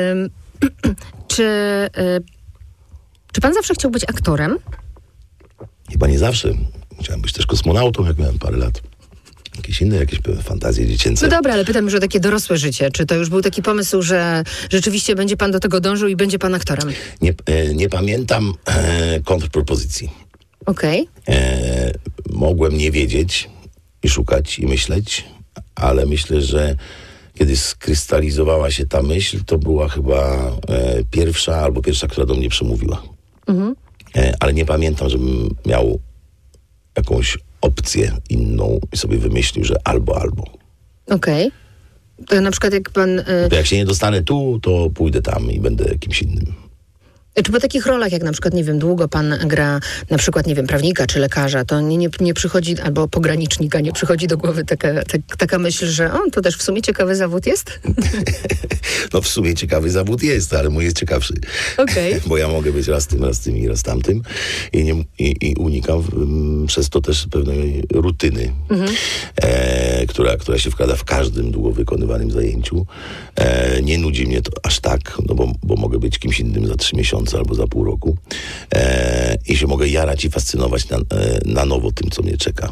Czy pan zawsze chciał być aktorem? Chyba nie zawsze. Chciałem być też kosmonautą, jak miałem parę lat. Jakieś fantazje dziecięce. No dobra, ale pytam już o takie dorosłe życie. Czy to już był taki pomysł, że rzeczywiście będzie pan do tego dążył i będzie pan aktorem? Nie pamiętam kontrpropozycji. Okej. Mogłem nie wiedzieć i szukać i myśleć, ale myślę, że kiedy skrystalizowała się ta myśl, to była chyba pierwsza, która do mnie przemówiła. Ale nie pamiętam, żebym miał jakąś opcję inną i sobie wymyślił, że albo. Okej. To na przykład jak pan... To jak się nie dostanę tu, to pójdę tam i będę kimś innym. Czy po takich rolach, jak na przykład, nie wiem, długo pan gra na przykład, nie wiem, prawnika czy lekarza, to nie przychodzi, albo pogranicznika, nie przychodzi do głowy taka myśl, że to też w sumie ciekawy zawód jest? No w sumie ciekawy zawód jest, ale mój jest ciekawszy. Okej. Bo ja mogę być raz tym i raz tamtym i unikam przez to też pewnej rutyny, która się wkrada w każdym długo wykonywanym zajęciu. Nie nudzi mnie to aż tak, no bo mogę być kimś innym za 3 miesiące albo za pół roku i się mogę jarać i fascynować na nowo tym, co mnie czeka.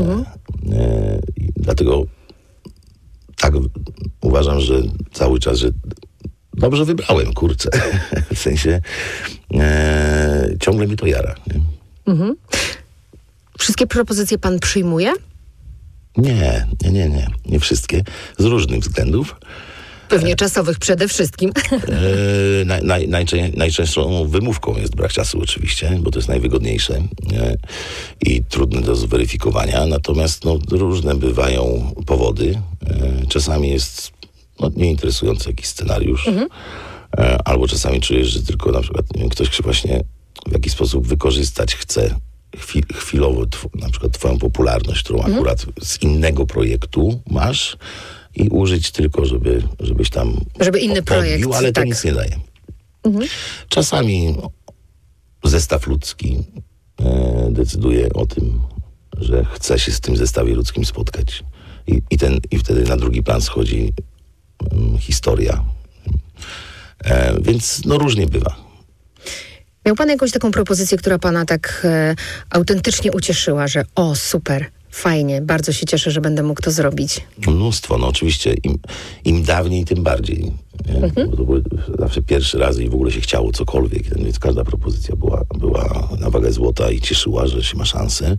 Dlatego tak uważam, że cały czas, że dobrze wybrałem, kurczę. W sensie ciągle mi to jara. Nie? Wszystkie propozycje pan przyjmuje? Nie wszystkie. Z różnych względów. Pewnie czasowych przede wszystkim. Najczęstszą wymówką jest brak czasu oczywiście, bo to jest najwygodniejsze i trudne do zweryfikowania. Natomiast różne bywają powody. Czasami jest nieinteresujący jakiś scenariusz. Albo czasami czujesz, że tylko na przykład ktoś właśnie w jakiś sposób wykorzystać chce chwilowo na przykład twoją popularność, którą akurat z innego projektu masz, i użyć tylko, żebyś tam żeby inny projekt, odbił, ale tak. to nic nie daje. Czasami zestaw ludzki decyduje o tym, że chce się z tym zestawie ludzkim spotkać. I wtedy na drugi plan schodzi historia. Więc różnie bywa. Miał pan jakąś taką propozycję, która pana tak autentycznie ucieszyła, że super, fajnie, bardzo się cieszę, że będę mógł to zrobić? Mnóstwo, oczywiście. Im dawniej, tym bardziej. Bo to były zawsze pierwszy raz i w ogóle się chciało cokolwiek. Więc każda propozycja była na wagę złota i cieszyła, że się ma szansę.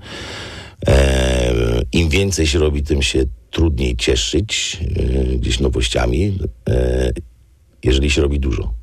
Im więcej się robi, tym się trudniej cieszyć gdzieś nowościami, jeżeli się robi dużo.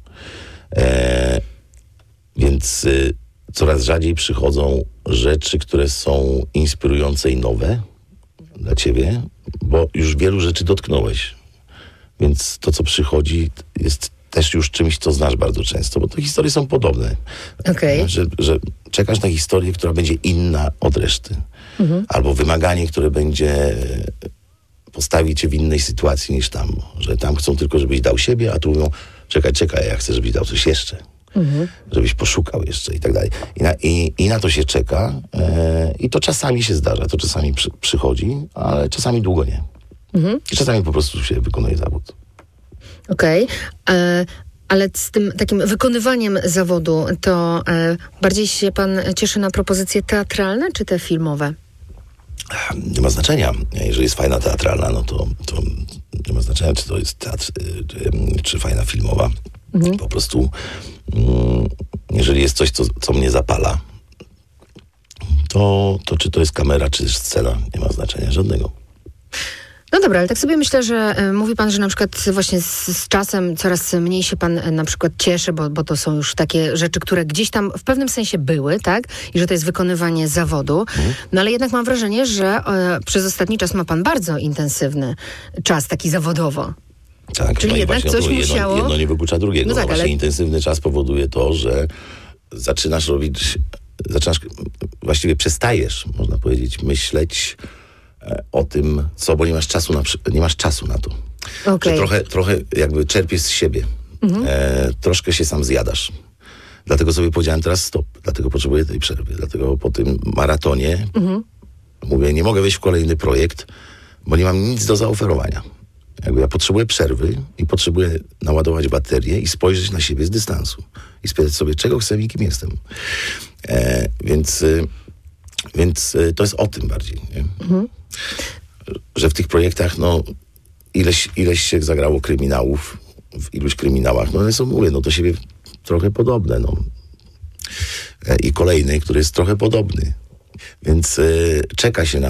Więc coraz rzadziej przychodzą rzeczy, które są inspirujące i nowe dla ciebie, bo już wielu rzeczy dotknąłeś. Więc to, co przychodzi, jest też już czymś, co znasz bardzo często, bo te historie są podobne. Okej. Że czekasz na historię, która będzie inna od reszty. Albo wymaganie, które będzie postawić cię w innej sytuacji niż tam. Że tam chcą tylko, żebyś dał siebie, a tu mówią, czekaj, ja chcę, żebyś dał coś jeszcze. Żebyś poszukał jeszcze i tak dalej. I na to się czeka i to czasami się zdarza, to czasami przychodzi, ale czasami długo nie. I czasami po prostu się wykonuje zawód. Okej. Ale z tym takim wykonywaniem zawodu, to bardziej się pan cieszy na propozycje teatralne, czy te filmowe? Nie ma znaczenia. Jeżeli jest fajna teatralna, no to nie ma znaczenia, czy to jest teatr, czy fajna filmowa. Po prostu jeżeli jest coś, co mnie zapala, to czy to jest kamera, czy scena, nie ma znaczenia żadnego. No dobra, ale tak sobie myślę, że mówi pan, że na przykład właśnie z czasem coraz mniej się pan na przykład cieszy, bo to są już takie rzeczy, które gdzieś tam w pewnym sensie były, tak? I że to jest wykonywanie zawodu. No ale jednak mam wrażenie, że przez ostatni czas ma pan bardzo intensywny czas, taki zawodasz. Tak, czyli no jednak właśnie, coś musiało... Jedno nie wyklucza drugiego. No tak, właśnie ale... intensywny czas powoduje to, że właściwie przestajesz, można powiedzieć, myśleć o tym, bo nie masz czasu na to. Okay. Trochę jakby czerpiesz z siebie. Troszkę się sam zjadasz. Dlatego sobie powiedziałem teraz stop. Dlatego potrzebuję tej przerwy. Dlatego po tym maratonie mówię, nie mogę wejść w kolejny projekt, bo nie mam nic do zaoferowania. Jakby ja potrzebuję przerwy i potrzebuję naładować baterię i spojrzeć na siebie z dystansu. I spytać sobie, czego chcę i kim jestem. Więc to jest o tym bardziej. Nie? Że w tych projektach, no, ileś się zagrało kryminałów, w iluś kryminałach, no one są, mówię, no do siebie trochę podobne, no. I kolejny, który jest trochę podobny. Więc czeka się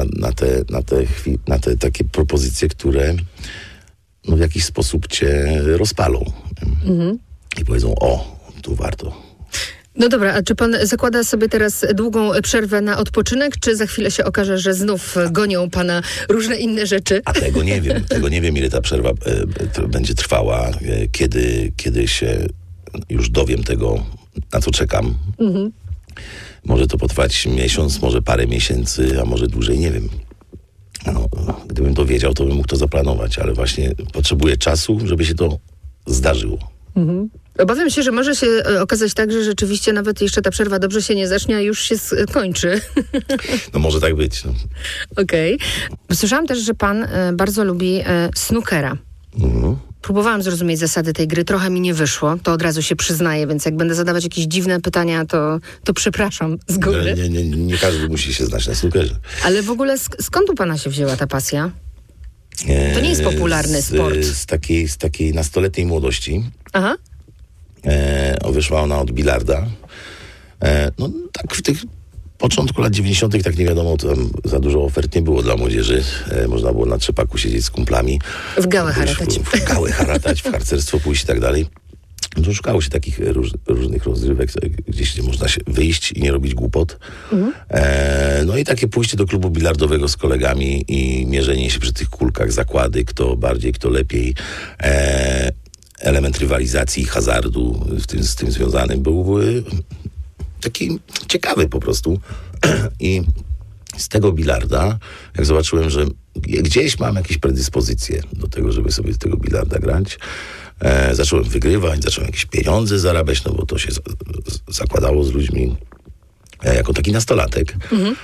na te takie propozycje, które no, w jakiś sposób cię rozpalą. I powiedzą, tu warto. No dobra, a czy pan zakłada sobie teraz długą przerwę na odpoczynek, czy za chwilę się okaże, że znów gonią pana różne inne rzeczy? A tego nie wiem, ile ta przerwa będzie trwała, kiedy się już dowiem tego, na co czekam. Może to potrwać miesiąc, może parę miesięcy, a może dłużej, nie wiem. No, gdybym to wiedział, to bym mógł to zaplanować, ale właśnie potrzebuję czasu, żeby się to zdarzyło. Obawiam się, że może się okazać tak, że rzeczywiście nawet jeszcze ta przerwa dobrze się nie zacznie, a już się skończy. No może tak być. No. Okej. Słyszałam też, że pan bardzo lubi snookera. Próbowałam zrozumieć zasady tej gry, trochę mi nie wyszło, to od razu się przyznaję, więc jak będę zadawać jakieś dziwne pytania, to przepraszam z góry. Nie każdy musi się znać na snookerze. Ale w ogóle skąd u pana się wzięła ta pasja? To nie jest popularny sport. Z takiej nastoletniej młodości. Aha. Wyszła ona od bilarda. No tak w tych początku lat 90. tak nie wiadomo, tam za dużo ofert nie było dla młodzieży. Można było na trzepaku siedzieć z kumplami. W gałę haratać. W gałę haratać, w harcerstwo pójść i tak dalej. No, szukało się takich różnych rozrywek, gdzieś można się wyjść i nie robić głupot. No i takie pójście do klubu bilardowego z kolegami i mierzenie się przy tych kulkach, zakłady, kto bardziej, kto lepiej. Element rywalizacji i hazardu z tym związany był taki ciekawy po prostu. I z tego bilarda, jak zobaczyłem, że gdzieś mam jakieś predyspozycje do tego, żeby sobie z tego bilarda grać, zacząłem wygrywać, zacząłem jakieś pieniądze zarabiać, no bo to się zakładało z ludźmi jako taki nastolatek.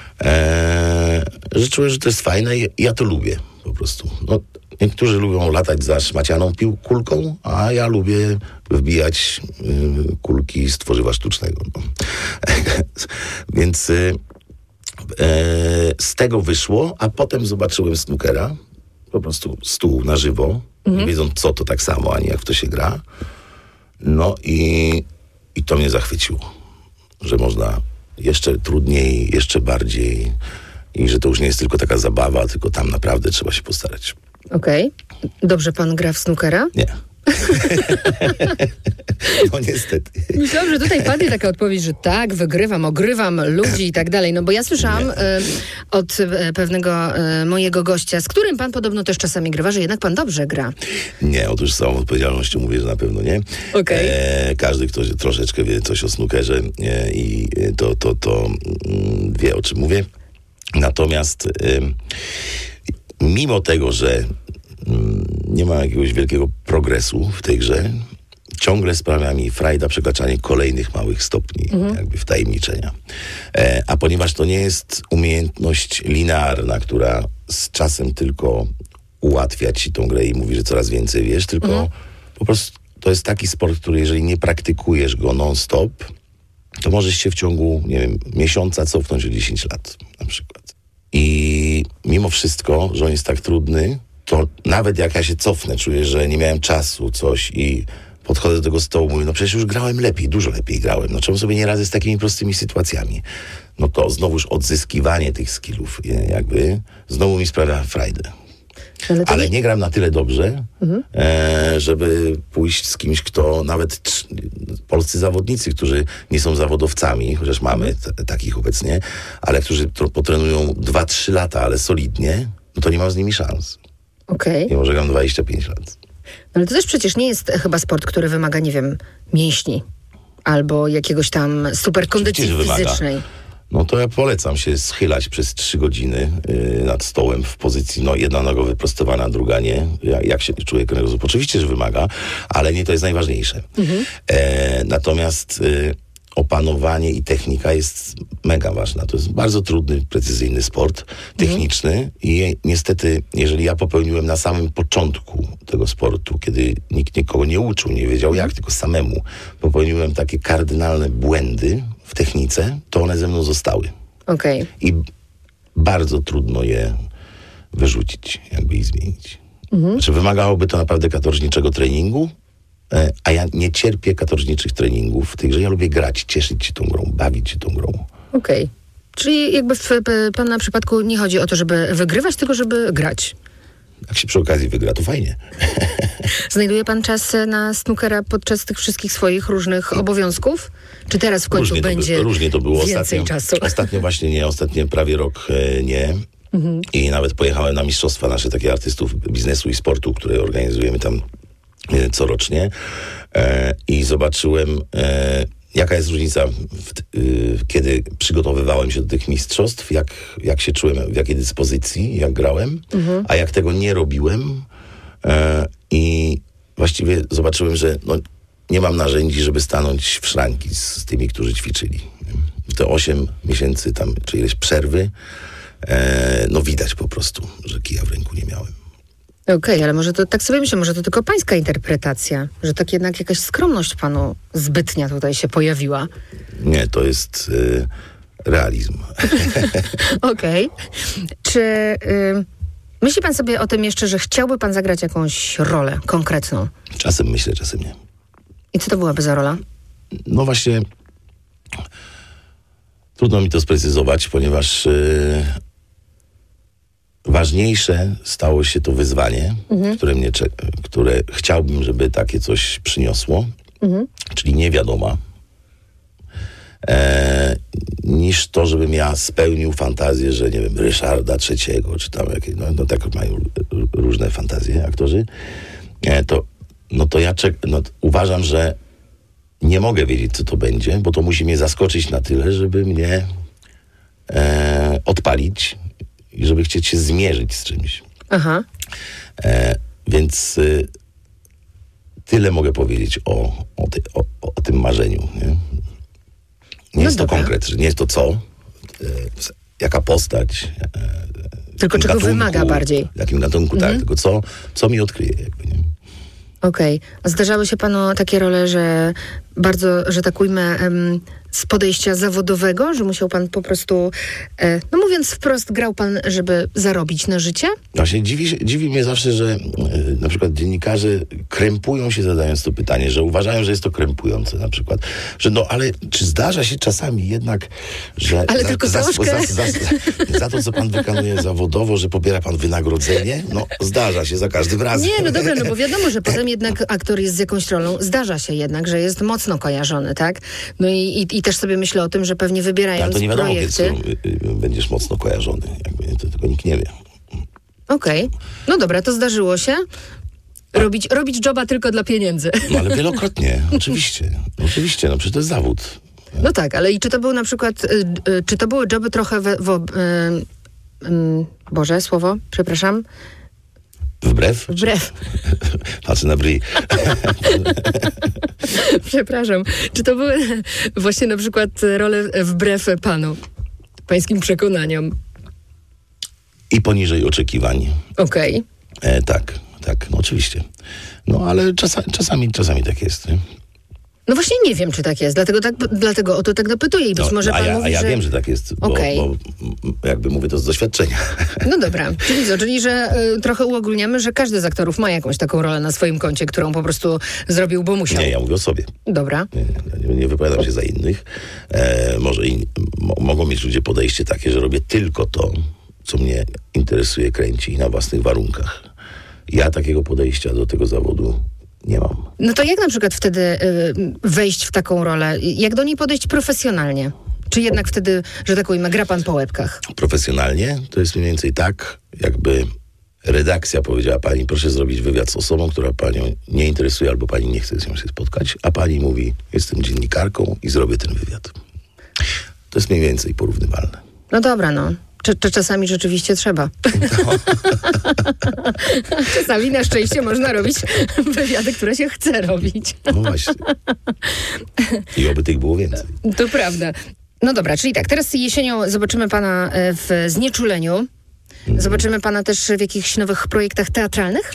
Że czułem, że to jest fajne i ja to lubię po prostu. No, niektórzy lubią latać za szmacianą kulką, a ja lubię wbijać kulki z tworzywa sztucznego. No. Więc z tego wyszło, a potem zobaczyłem snookera, po prostu stół na żywo, nie wiedząc co to tak samo, ani jak w to się gra. No i to mnie zachwyciło, że można jeszcze trudniej, jeszcze bardziej i że to już nie jest tylko taka zabawa, tylko tam naprawdę trzeba się postarać. Okej. Dobrze pan gra w snookera? Nie. No niestety. Myślałam, że tutaj padnie taka odpowiedź, że tak, wygrywam, ogrywam ludzi i tak dalej. No bo ja słyszałam od pewnego mojego gościa, z którym pan podobno też czasami grywa, że jednak pan dobrze gra. Nie, otóż z całą odpowiedzialnością mówię, że na pewno nie. Okay. Każdy, kto troszeczkę wie coś o snookerze i to wie, o czym mówię. Natomiast mimo tego, że nie ma jakiegoś wielkiego progresu w tej grze, ciągle sprawia mi frajda przekraczanie kolejnych małych stopni jakby wtajemniczenia. A ponieważ to nie jest umiejętność linearna, która z czasem tylko ułatwia ci tą grę i mówi, że coraz więcej wiesz, tylko po prostu to jest taki sport, który jeżeli nie praktykujesz go non-stop, to możesz się w ciągu, nie wiem, miesiąca cofnąć o 10 lat na przykład. I mimo wszystko, że on jest tak trudny, to nawet jak ja się cofnę, czuję, że nie miałem czasu, coś i podchodzę do tego stołu, mówię, no przecież już grałem lepiej, dużo lepiej grałem, no czemu sobie nie radzę z takimi prostymi sytuacjami? No to znowuż odzyskiwanie tych skillów jakby znowu mi sprawia frajdę. Ale nie gram na tyle dobrze, żeby pójść z kimś, kto nawet polscy zawodnicy, którzy nie są zawodowcami, chociaż mamy takich obecnie, ale którzy potrenują 2-3 lata, ale solidnie, no to nie mam z nimi szans. Okej. Mimo że gram 25 lat. Ale to też przecież nie jest chyba sport, który wymaga, nie wiem, mięśni albo jakiegoś tam super kondycji Oczywiście, że fizycznej. wymaga. No to ja polecam się schylać przez 3 godziny nad stołem w pozycji, no jedna noga wyprostowana, druga nie. Jak się czuje kręgosłup? Oczywiście, że wymaga, ale nie to jest najważniejsze. Natomiast opanowanie i technika jest mega ważna. To jest bardzo trudny, precyzyjny sport techniczny i niestety, jeżeli ja popełniłem na samym początku tego sportu, kiedy nikt nikogo nie uczył, nie wiedział jak, tylko samemu popełniłem takie kardynalne błędy w technice, to one ze mną zostały. Okej. I bardzo trudno je wyrzucić, jakby i zmienić. Znaczy wymagałoby to naprawdę katorżniczego treningu, a ja nie cierpię katorżniczych treningów w tych, że ja lubię grać, cieszyć się tą grą, bawić się tą grą. Okej. Czyli jakby w pana przypadku nie chodzi o to, żeby wygrywać, tylko żeby grać. Jak się przy okazji wygra, to fajnie. Znajduje pan czas na snookera podczas tych wszystkich swoich różnych obowiązków? Czy teraz w końcu będzie różnie to było więcej czasu? Ostatnio właśnie nie, ostatnio prawie rok nie. I nawet pojechałem na mistrzostwa nasze takie artystów biznesu i sportu, które organizujemy tam corocznie. I zobaczyłem, jaka jest różnica, kiedy przygotowywałem się do tych mistrzostw, jak się czułem, w jakiej dyspozycji, jak grałem, a jak tego nie robiłem. I właściwie zobaczyłem, że no, nie mam narzędzi, żeby stanąć w szranki z tymi, którzy ćwiczyli. Te 8 miesięcy tam, czy ileś przerwy, no widać po prostu, że kija w ręku nie miałem. Okej, ale może to, tak sobie myślę, może to tylko pańska interpretacja, że tak jednak jakaś skromność panu zbytnia tutaj się pojawiła. Nie, to jest realizm. Okej. Czy myśli pan sobie o tym jeszcze, że chciałby pan zagrać jakąś rolę konkretną? Czasem myślę, czasem nie. I co to byłaby za rola? No właśnie, trudno mi to sprecyzować, ponieważ ważniejsze stało się to wyzwanie, które chciałbym, żeby takie coś przyniosło, czyli niewiadoma, niż to, żebym ja spełnił fantazję, że nie wiem, Ryszarda III, czy tam jakieś, no tak mają różne fantazje aktorzy, to ja uważam, że nie mogę wiedzieć, co to będzie, bo to musi mnie zaskoczyć na tyle, żeby mnie odpalić i żeby chcieć się zmierzyć z czymś. Aha. Więc tyle mogę powiedzieć o tym marzeniu. Nie jest to konkret, że nie jest to co, jaka postać, tylko czego gatunku, wymaga bardziej. W jakim gatunku, tak, tylko co mi odkryje, jakby, nie? Okej. A zdarzały się panu takie role, że bardzo, że tak ujmę, z podejścia zawodowego, że musiał pan po prostu, no mówiąc wprost, grał pan, żeby zarobić na życie? Właśnie dziwi mnie zawsze, że na przykład dziennikarze krępują się zadając to pytanie, że uważają, że jest to krępujące na przykład. Że no, ale czy zdarza się czasami jednak, że ale tylko troszkę. Za to, co pan wykonuje zawodowo, że pobiera pan wynagrodzenie? No, zdarza się za każdym razem. Nie, no dobra, no bo wiadomo, że potem jednak aktor jest z jakąś rolą. Zdarza się jednak, że jest mocno kojarzony, tak? No i też sobie myślę o tym, że pewnie wybierając ale to nie wiadomo, projekty... kiedy będziesz mocno kojarzony. Jakby, to tylko nikt nie wie. Okej. No dobra, to zdarzyło się. Robić joba tylko dla pieniędzy. No ale wielokrotnie, oczywiście. Oczywiście, no przecież to jest zawód. No tak, ale i czy to był na przykład, czy to były joby trochę Boże, słowo, przepraszam. Wbrew? Wbrew. Patrzę na bryj. Przepraszam. Czy to były właśnie na przykład role wbrew panu, pańskim przekonaniom? I poniżej oczekiwań. Okej. Tak, no oczywiście. No ale czasami tak jest. Nie? No właśnie nie wiem, czy tak jest, dlatego o to tak dopytuję i być może pan mówi, a ja że... wiem, że tak jest, bo jakby mówię to z doświadczenia. No dobra, czyli że trochę uogólniamy, że każdy z aktorów ma jakąś taką rolę na swoim koncie, którą po prostu zrobił, bo musiał. Nie, ja mówię o sobie. Dobra. Nie wypowiadam się za innych. Może mogą mieć ludzie podejście takie, że robię tylko to, co mnie interesuje, kręci na własnych warunkach. Ja takiego podejścia do tego zawodu nie mam. No to jak na przykład wtedy wejść w taką rolę? Jak do niej podejść profesjonalnie? Czy jednak wtedy, że tak ujmę, gra pan po łebkach? Profesjonalnie to jest mniej więcej tak, jakby redakcja powiedziała pani, proszę zrobić wywiad z osobą, która panią nie interesuje albo pani nie chce z nią się spotkać, a pani mówi, jestem dziennikarką i zrobię ten wywiad. To jest mniej więcej porównywalne. No dobra, no. Czasami rzeczywiście trzeba. No. Czasami na szczęście można robić wywiady, które się chce robić. No właśnie. I oby tych było więcej. To prawda. No dobra, czyli tak, teraz jesienią zobaczymy pana w Znieczuleniu. Zobaczymy pana też w jakichś nowych projektach teatralnych?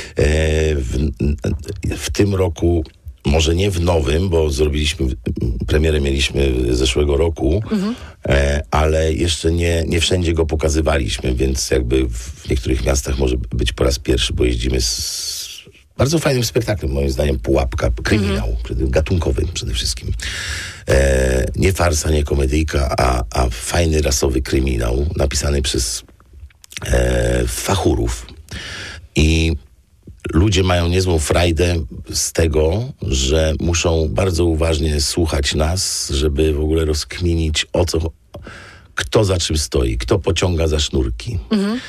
W tym roku, może nie w nowym, bo premierę mieliśmy zeszłego roku, ale jeszcze nie wszędzie go pokazywaliśmy, więc jakby w niektórych miastach może być po raz pierwszy, bo jeździmy z bardzo fajnym spektaklem, moim zdaniem, Pułapka, kryminał, gatunkowy przede wszystkim. Nie farsa, nie komedyjka, a fajny, rasowy kryminał, napisany przez fachurów. I ludzie mają niezłą frajdę z tego, że muszą bardzo uważnie słuchać nas, żeby w ogóle rozkminić, kto za czym stoi, kto pociąga za sznurki.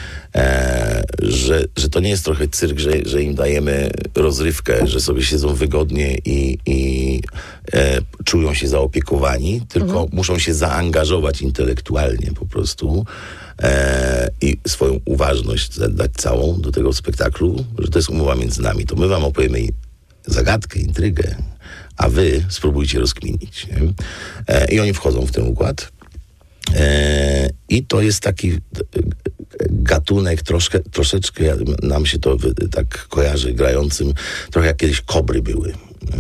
Że to nie jest trochę cyrk, że im dajemy rozrywkę, że sobie siedzą wygodnie i czują się zaopiekowani, tylko muszą się zaangażować intelektualnie po prostu i swoją uważność dać całą do tego spektaklu, że to jest umowa między nami. To my wam opowiemy zagadkę, intrygę, a wy spróbujcie rozkminić. Nie? I oni wchodzą w ten układ. I to jest taki gatunek troszeczkę, nam się to tak kojarzy grającym, trochę jak kiedyś Kobry były.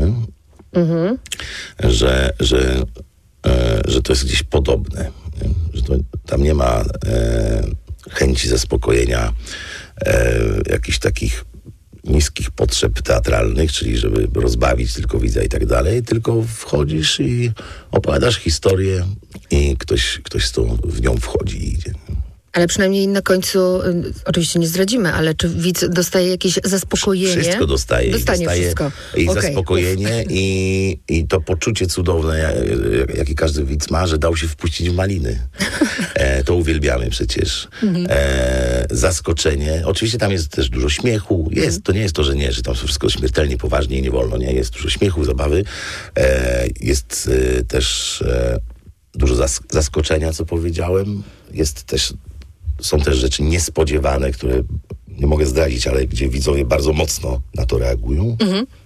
Że to jest gdzieś podobne. Nie? Że tam nie ma chęci zaspokojenia jakichś takich niskich potrzeb teatralnych, czyli żeby rozbawić tylko widza i tak dalej, tylko wchodzisz i opowiadasz historię i ktoś w nią wchodzi i idzie. Ale przynajmniej na końcu, oczywiście nie zdradzimy, ale czy widz dostaje jakieś zaspokojenie? Wszystko dostaje. Dostaje wszystko. I zaspokojenie i to poczucie cudowne, jakie każdy widz ma, że dał się wpuścić w maliny. To uwielbiamy przecież. Zaskoczenie. Oczywiście tam jest też dużo śmiechu. To nie jest to, że nie, że tam wszystko śmiertelnie poważnie i nie wolno. Nie, jest dużo śmiechu, zabawy. Jest też dużo zaskoczenia, co powiedziałem. Są też rzeczy niespodziewane, które nie mogę zdradzić, ale gdzie widzowie bardzo mocno na to reagują.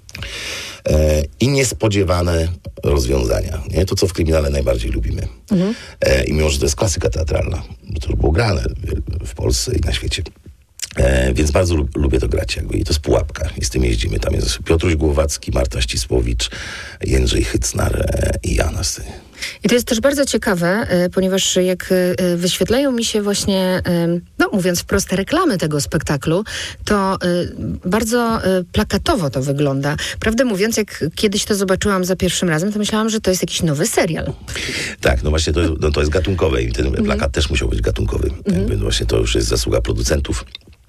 I niespodziewane rozwiązania. Nie? To, co w kryminale najbardziej lubimy. I mimo, że to jest klasyka teatralna, bo to już było grane w Polsce i na świecie. Więc bardzo lubię to grać. I to jest Pułapka. I z tym jeździmy. Tam jest Piotruś Głowacki, Marta Ścisłowicz, Jędrzej Hycnar i ja na scenie. I to jest też bardzo ciekawe, ponieważ jak wyświetlają mi się właśnie, mówiąc wprost, reklamy tego spektaklu, to bardzo plakatowo to wygląda. Prawdę mówiąc, jak kiedyś to zobaczyłam za pierwszym razem, to myślałam, że to jest jakiś nowy serial. Tak, no właśnie to jest gatunkowe i ten plakat też musiał być gatunkowy. Właśnie to już jest zasługa producentów,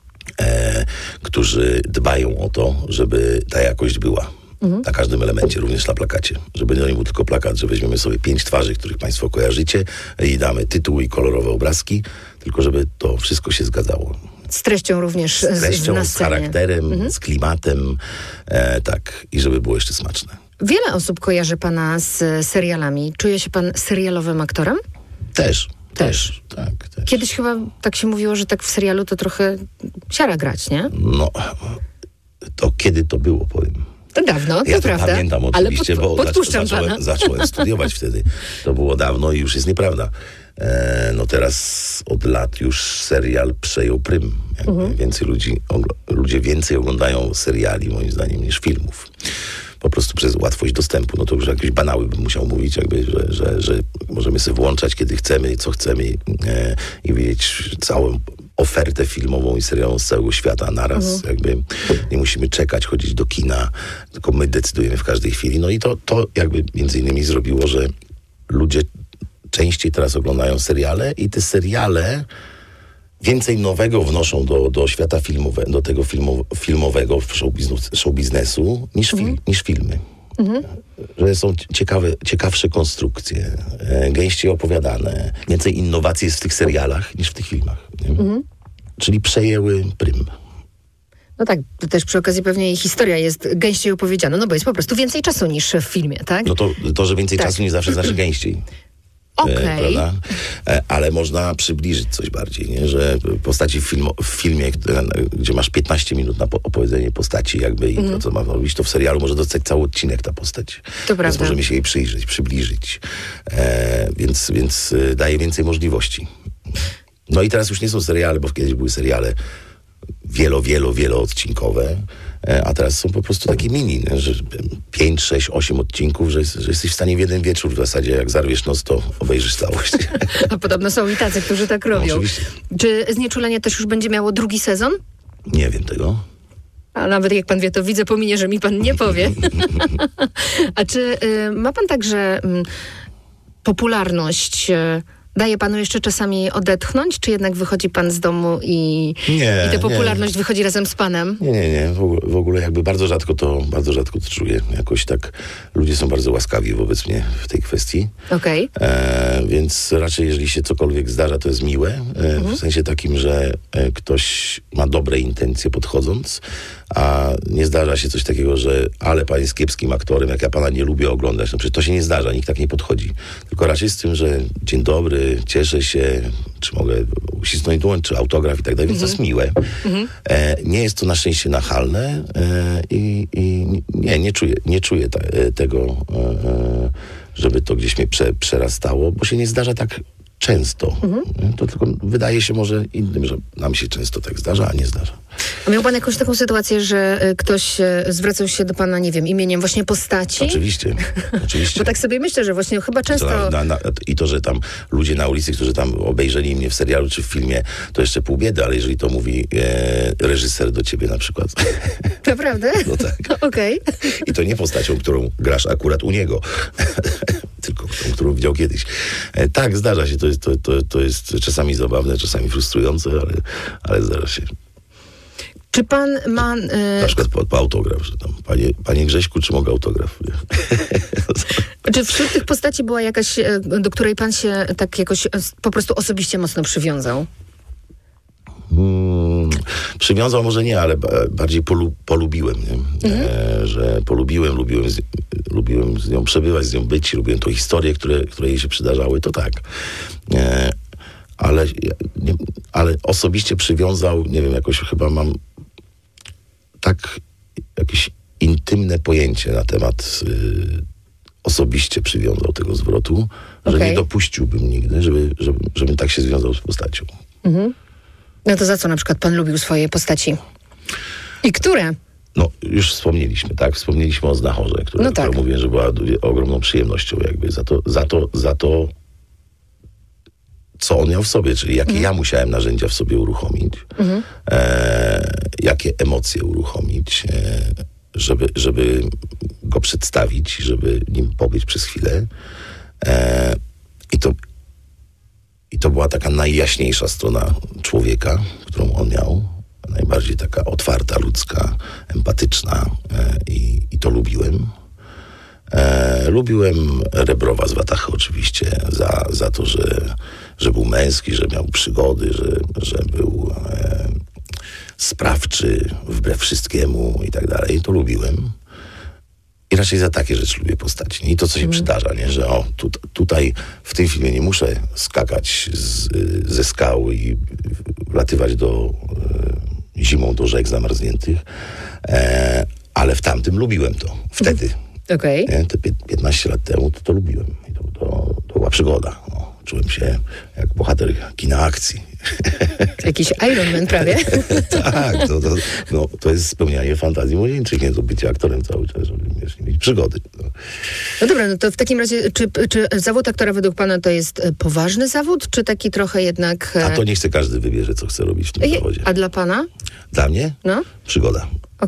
którzy dbają o to, żeby ta jakość była. Na każdym elemencie, również na plakacie. Żeby to nie był tylko plakat, że weźmiemy sobie 5 twarzy, których państwo kojarzycie i damy tytuł i kolorowe obrazki, tylko żeby to wszystko się zgadzało. Z treścią również. Z treścią, z charakterem, z klimatem, tak. I żeby było jeszcze smaczne. Wiele osób kojarzy pana z serialami. Czuje się pan serialowym aktorem? Też. Tak, też. Kiedyś chyba tak się mówiło, że tak w serialu to trochę siara grać, nie? No, to kiedy to było, powiem. To dawno, to Ja to prawda. pamiętam Ale oczywiście, bo podpuszczam pana. zacząłem studiować wtedy. To było dawno i już jest nieprawda. No teraz od lat już serial przejął prym. Więcej ludzie więcej oglądają seriali, moim zdaniem, niż filmów. Po prostu przez łatwość dostępu. No to już jakieś banały bym musiał mówić, jakby, że możemy sobie włączać, kiedy chcemy, co chcemy i wiedzieć całą ofertę filmową i serialową z całego świata naraz. Jakby nie musimy czekać, chodzić do kina, tylko my decydujemy w każdej chwili. No i to jakby między innymi zrobiło, że ludzie częściej teraz oglądają seriale i te seriale więcej nowego wnoszą do świata filmowego, do tego filmowego show biznesu niż filmy. Że są ciekawsze konstrukcje, gęściej opowiadane, więcej innowacji jest w tych serialach niż w tych filmach. Czyli przejęły prym. No tak, też przy okazji pewnie historia jest gęściej opowiedziana, no bo jest po prostu więcej czasu niż w filmie, tak? No to że więcej czasu nie zawsze znaczy gęściej. Okej. Prawda? Ale można przybliżyć coś bardziej, nie? Że postaci w filmie, gdzie masz 15 minut na opowiedzenie postaci jakby i to, co ma robić, to w serialu może dostać cały odcinek ta postać. To Więc prawda. możemy się jej przybliżyć. Więc daje więcej możliwości. No i teraz już nie są seriale, bo kiedyś były seriale wieloodcinkowe, a teraz są po prostu takie mini, nie? Że 5, 6, 8 odcinków, że jesteś w stanie w jeden wieczór w zasadzie, jak zarwiesz nos, to obejrzysz całość. A podobno są i tacy, którzy tak robią. oczywiście. Czy Znieczulenie też już będzie miało drugi sezon? Nie wiem tego. A nawet jak pan wie, to widzę po minie, że mi pan nie powie. A czy ma pan także popularność daje panu jeszcze czasami odetchnąć, czy jednak wychodzi pan z domu i tę popularność wychodzi razem z panem? Nie. W ogóle jakby bardzo rzadko to czuję. Jakoś tak ludzie są bardzo łaskawi wobec mnie w tej kwestii. Okej. Więc raczej jeżeli się cokolwiek zdarza, to jest miłe. W sensie takim, że ktoś ma dobre intencje podchodząc, a nie zdarza się coś takiego, że ale pan jest kiepskim aktorem, jak ja pana nie lubię oglądać. No przecież to się nie zdarza, nikt tak nie podchodzi. Tylko raczej z tym, że dzień dobry, cieszę się, czy mogę uścisnąć dłoń, czy autograf i tak dalej, więc to jest miłe. Nie jest to na szczęście nachalne i nie czuję tego, żeby to gdzieś mnie przerastało, bo się nie zdarza tak często. To tylko wydaje się może innym, że nam się często tak zdarza, a nie zdarza. A miał pan jakąś taką sytuację, że ktoś zwracał się do pana, nie wiem, imieniem właśnie postaci? Oczywiście. Bo tak sobie myślę, że właśnie chyba często... I to, że tam ludzie na ulicy, którzy tam obejrzeli mnie w serialu czy w filmie, to jeszcze pół biedy, ale jeżeli to mówi reżyser do ciebie na przykład. Naprawdę? No tak. Okej. I to nie postacią, którą grasz akurat u niego, tylko tą, którą widział kiedyś. Tak, zdarza się. To jest czasami zabawne, czasami frustrujące, ale zdarza się. Czy pan ma... Na przykład po autograf, że tam, panie Grześku, czy mogę autograf? Czy wśród tych postaci była jakaś, do której pan się tak jakoś po prostu osobiście mocno przywiązał? Przywiązał może nie, ale bardziej polubiłem, nie? Że lubiłem z nią przebywać, z nią być, lubiłem tą historię, które jej się przydarzały, to tak. Ale osobiście przywiązał, nie wiem, jakoś chyba mam tak jakieś intymne pojęcie na temat osobiście przywiązał tego zwrotu, że nie dopuściłbym nigdy, żebym tak się związał z postacią. No to za co na przykład pan lubił swoje postaci? I które? No, już wspomnieliśmy, tak? Wspomnieliśmy o Znachorze, która mówię, że była ogromną przyjemnością jakby za to, co on miał w sobie, czyli jakie ja musiałem narzędzia w sobie uruchomić, jakie emocje uruchomić, żeby go przedstawić, żeby nim pobyć przez chwilę. I to była taka najjaśniejsza strona człowieka, którą on miał. Najbardziej taka otwarta, ludzka, empatyczna i to lubiłem. Lubiłem Rebrowa z Watachy oczywiście za to, że był męski, że miał przygody, że był sprawczy wbrew wszystkiemu i tak dalej. To lubiłem. I raczej za takie rzeczy lubię postaci. I to, co się przydarza, nie? Że tutaj w tym filmie nie muszę skakać ze skał i wlatywać zimą do rzek zamarzniętych, Ale w tamtym lubiłem to. Wtedy. Okej. Nie? Te 15 lat temu to lubiłem. I to była przygoda. No, czułem się jak bohater kina akcji. Jakiś Iron Man prawie. Tak, to jest spełnianie fantazji młodzieńczych, nie to bycie aktorem cały czas, żeby mieć przygody. No. No dobra, no to w takim razie, czy zawód aktora według pana to jest poważny zawód, czy taki trochę jednak... A to niech se każdy wybierze, co chce robić w tym zawodzie. A dla pana? Dla mnie? No. Przygoda.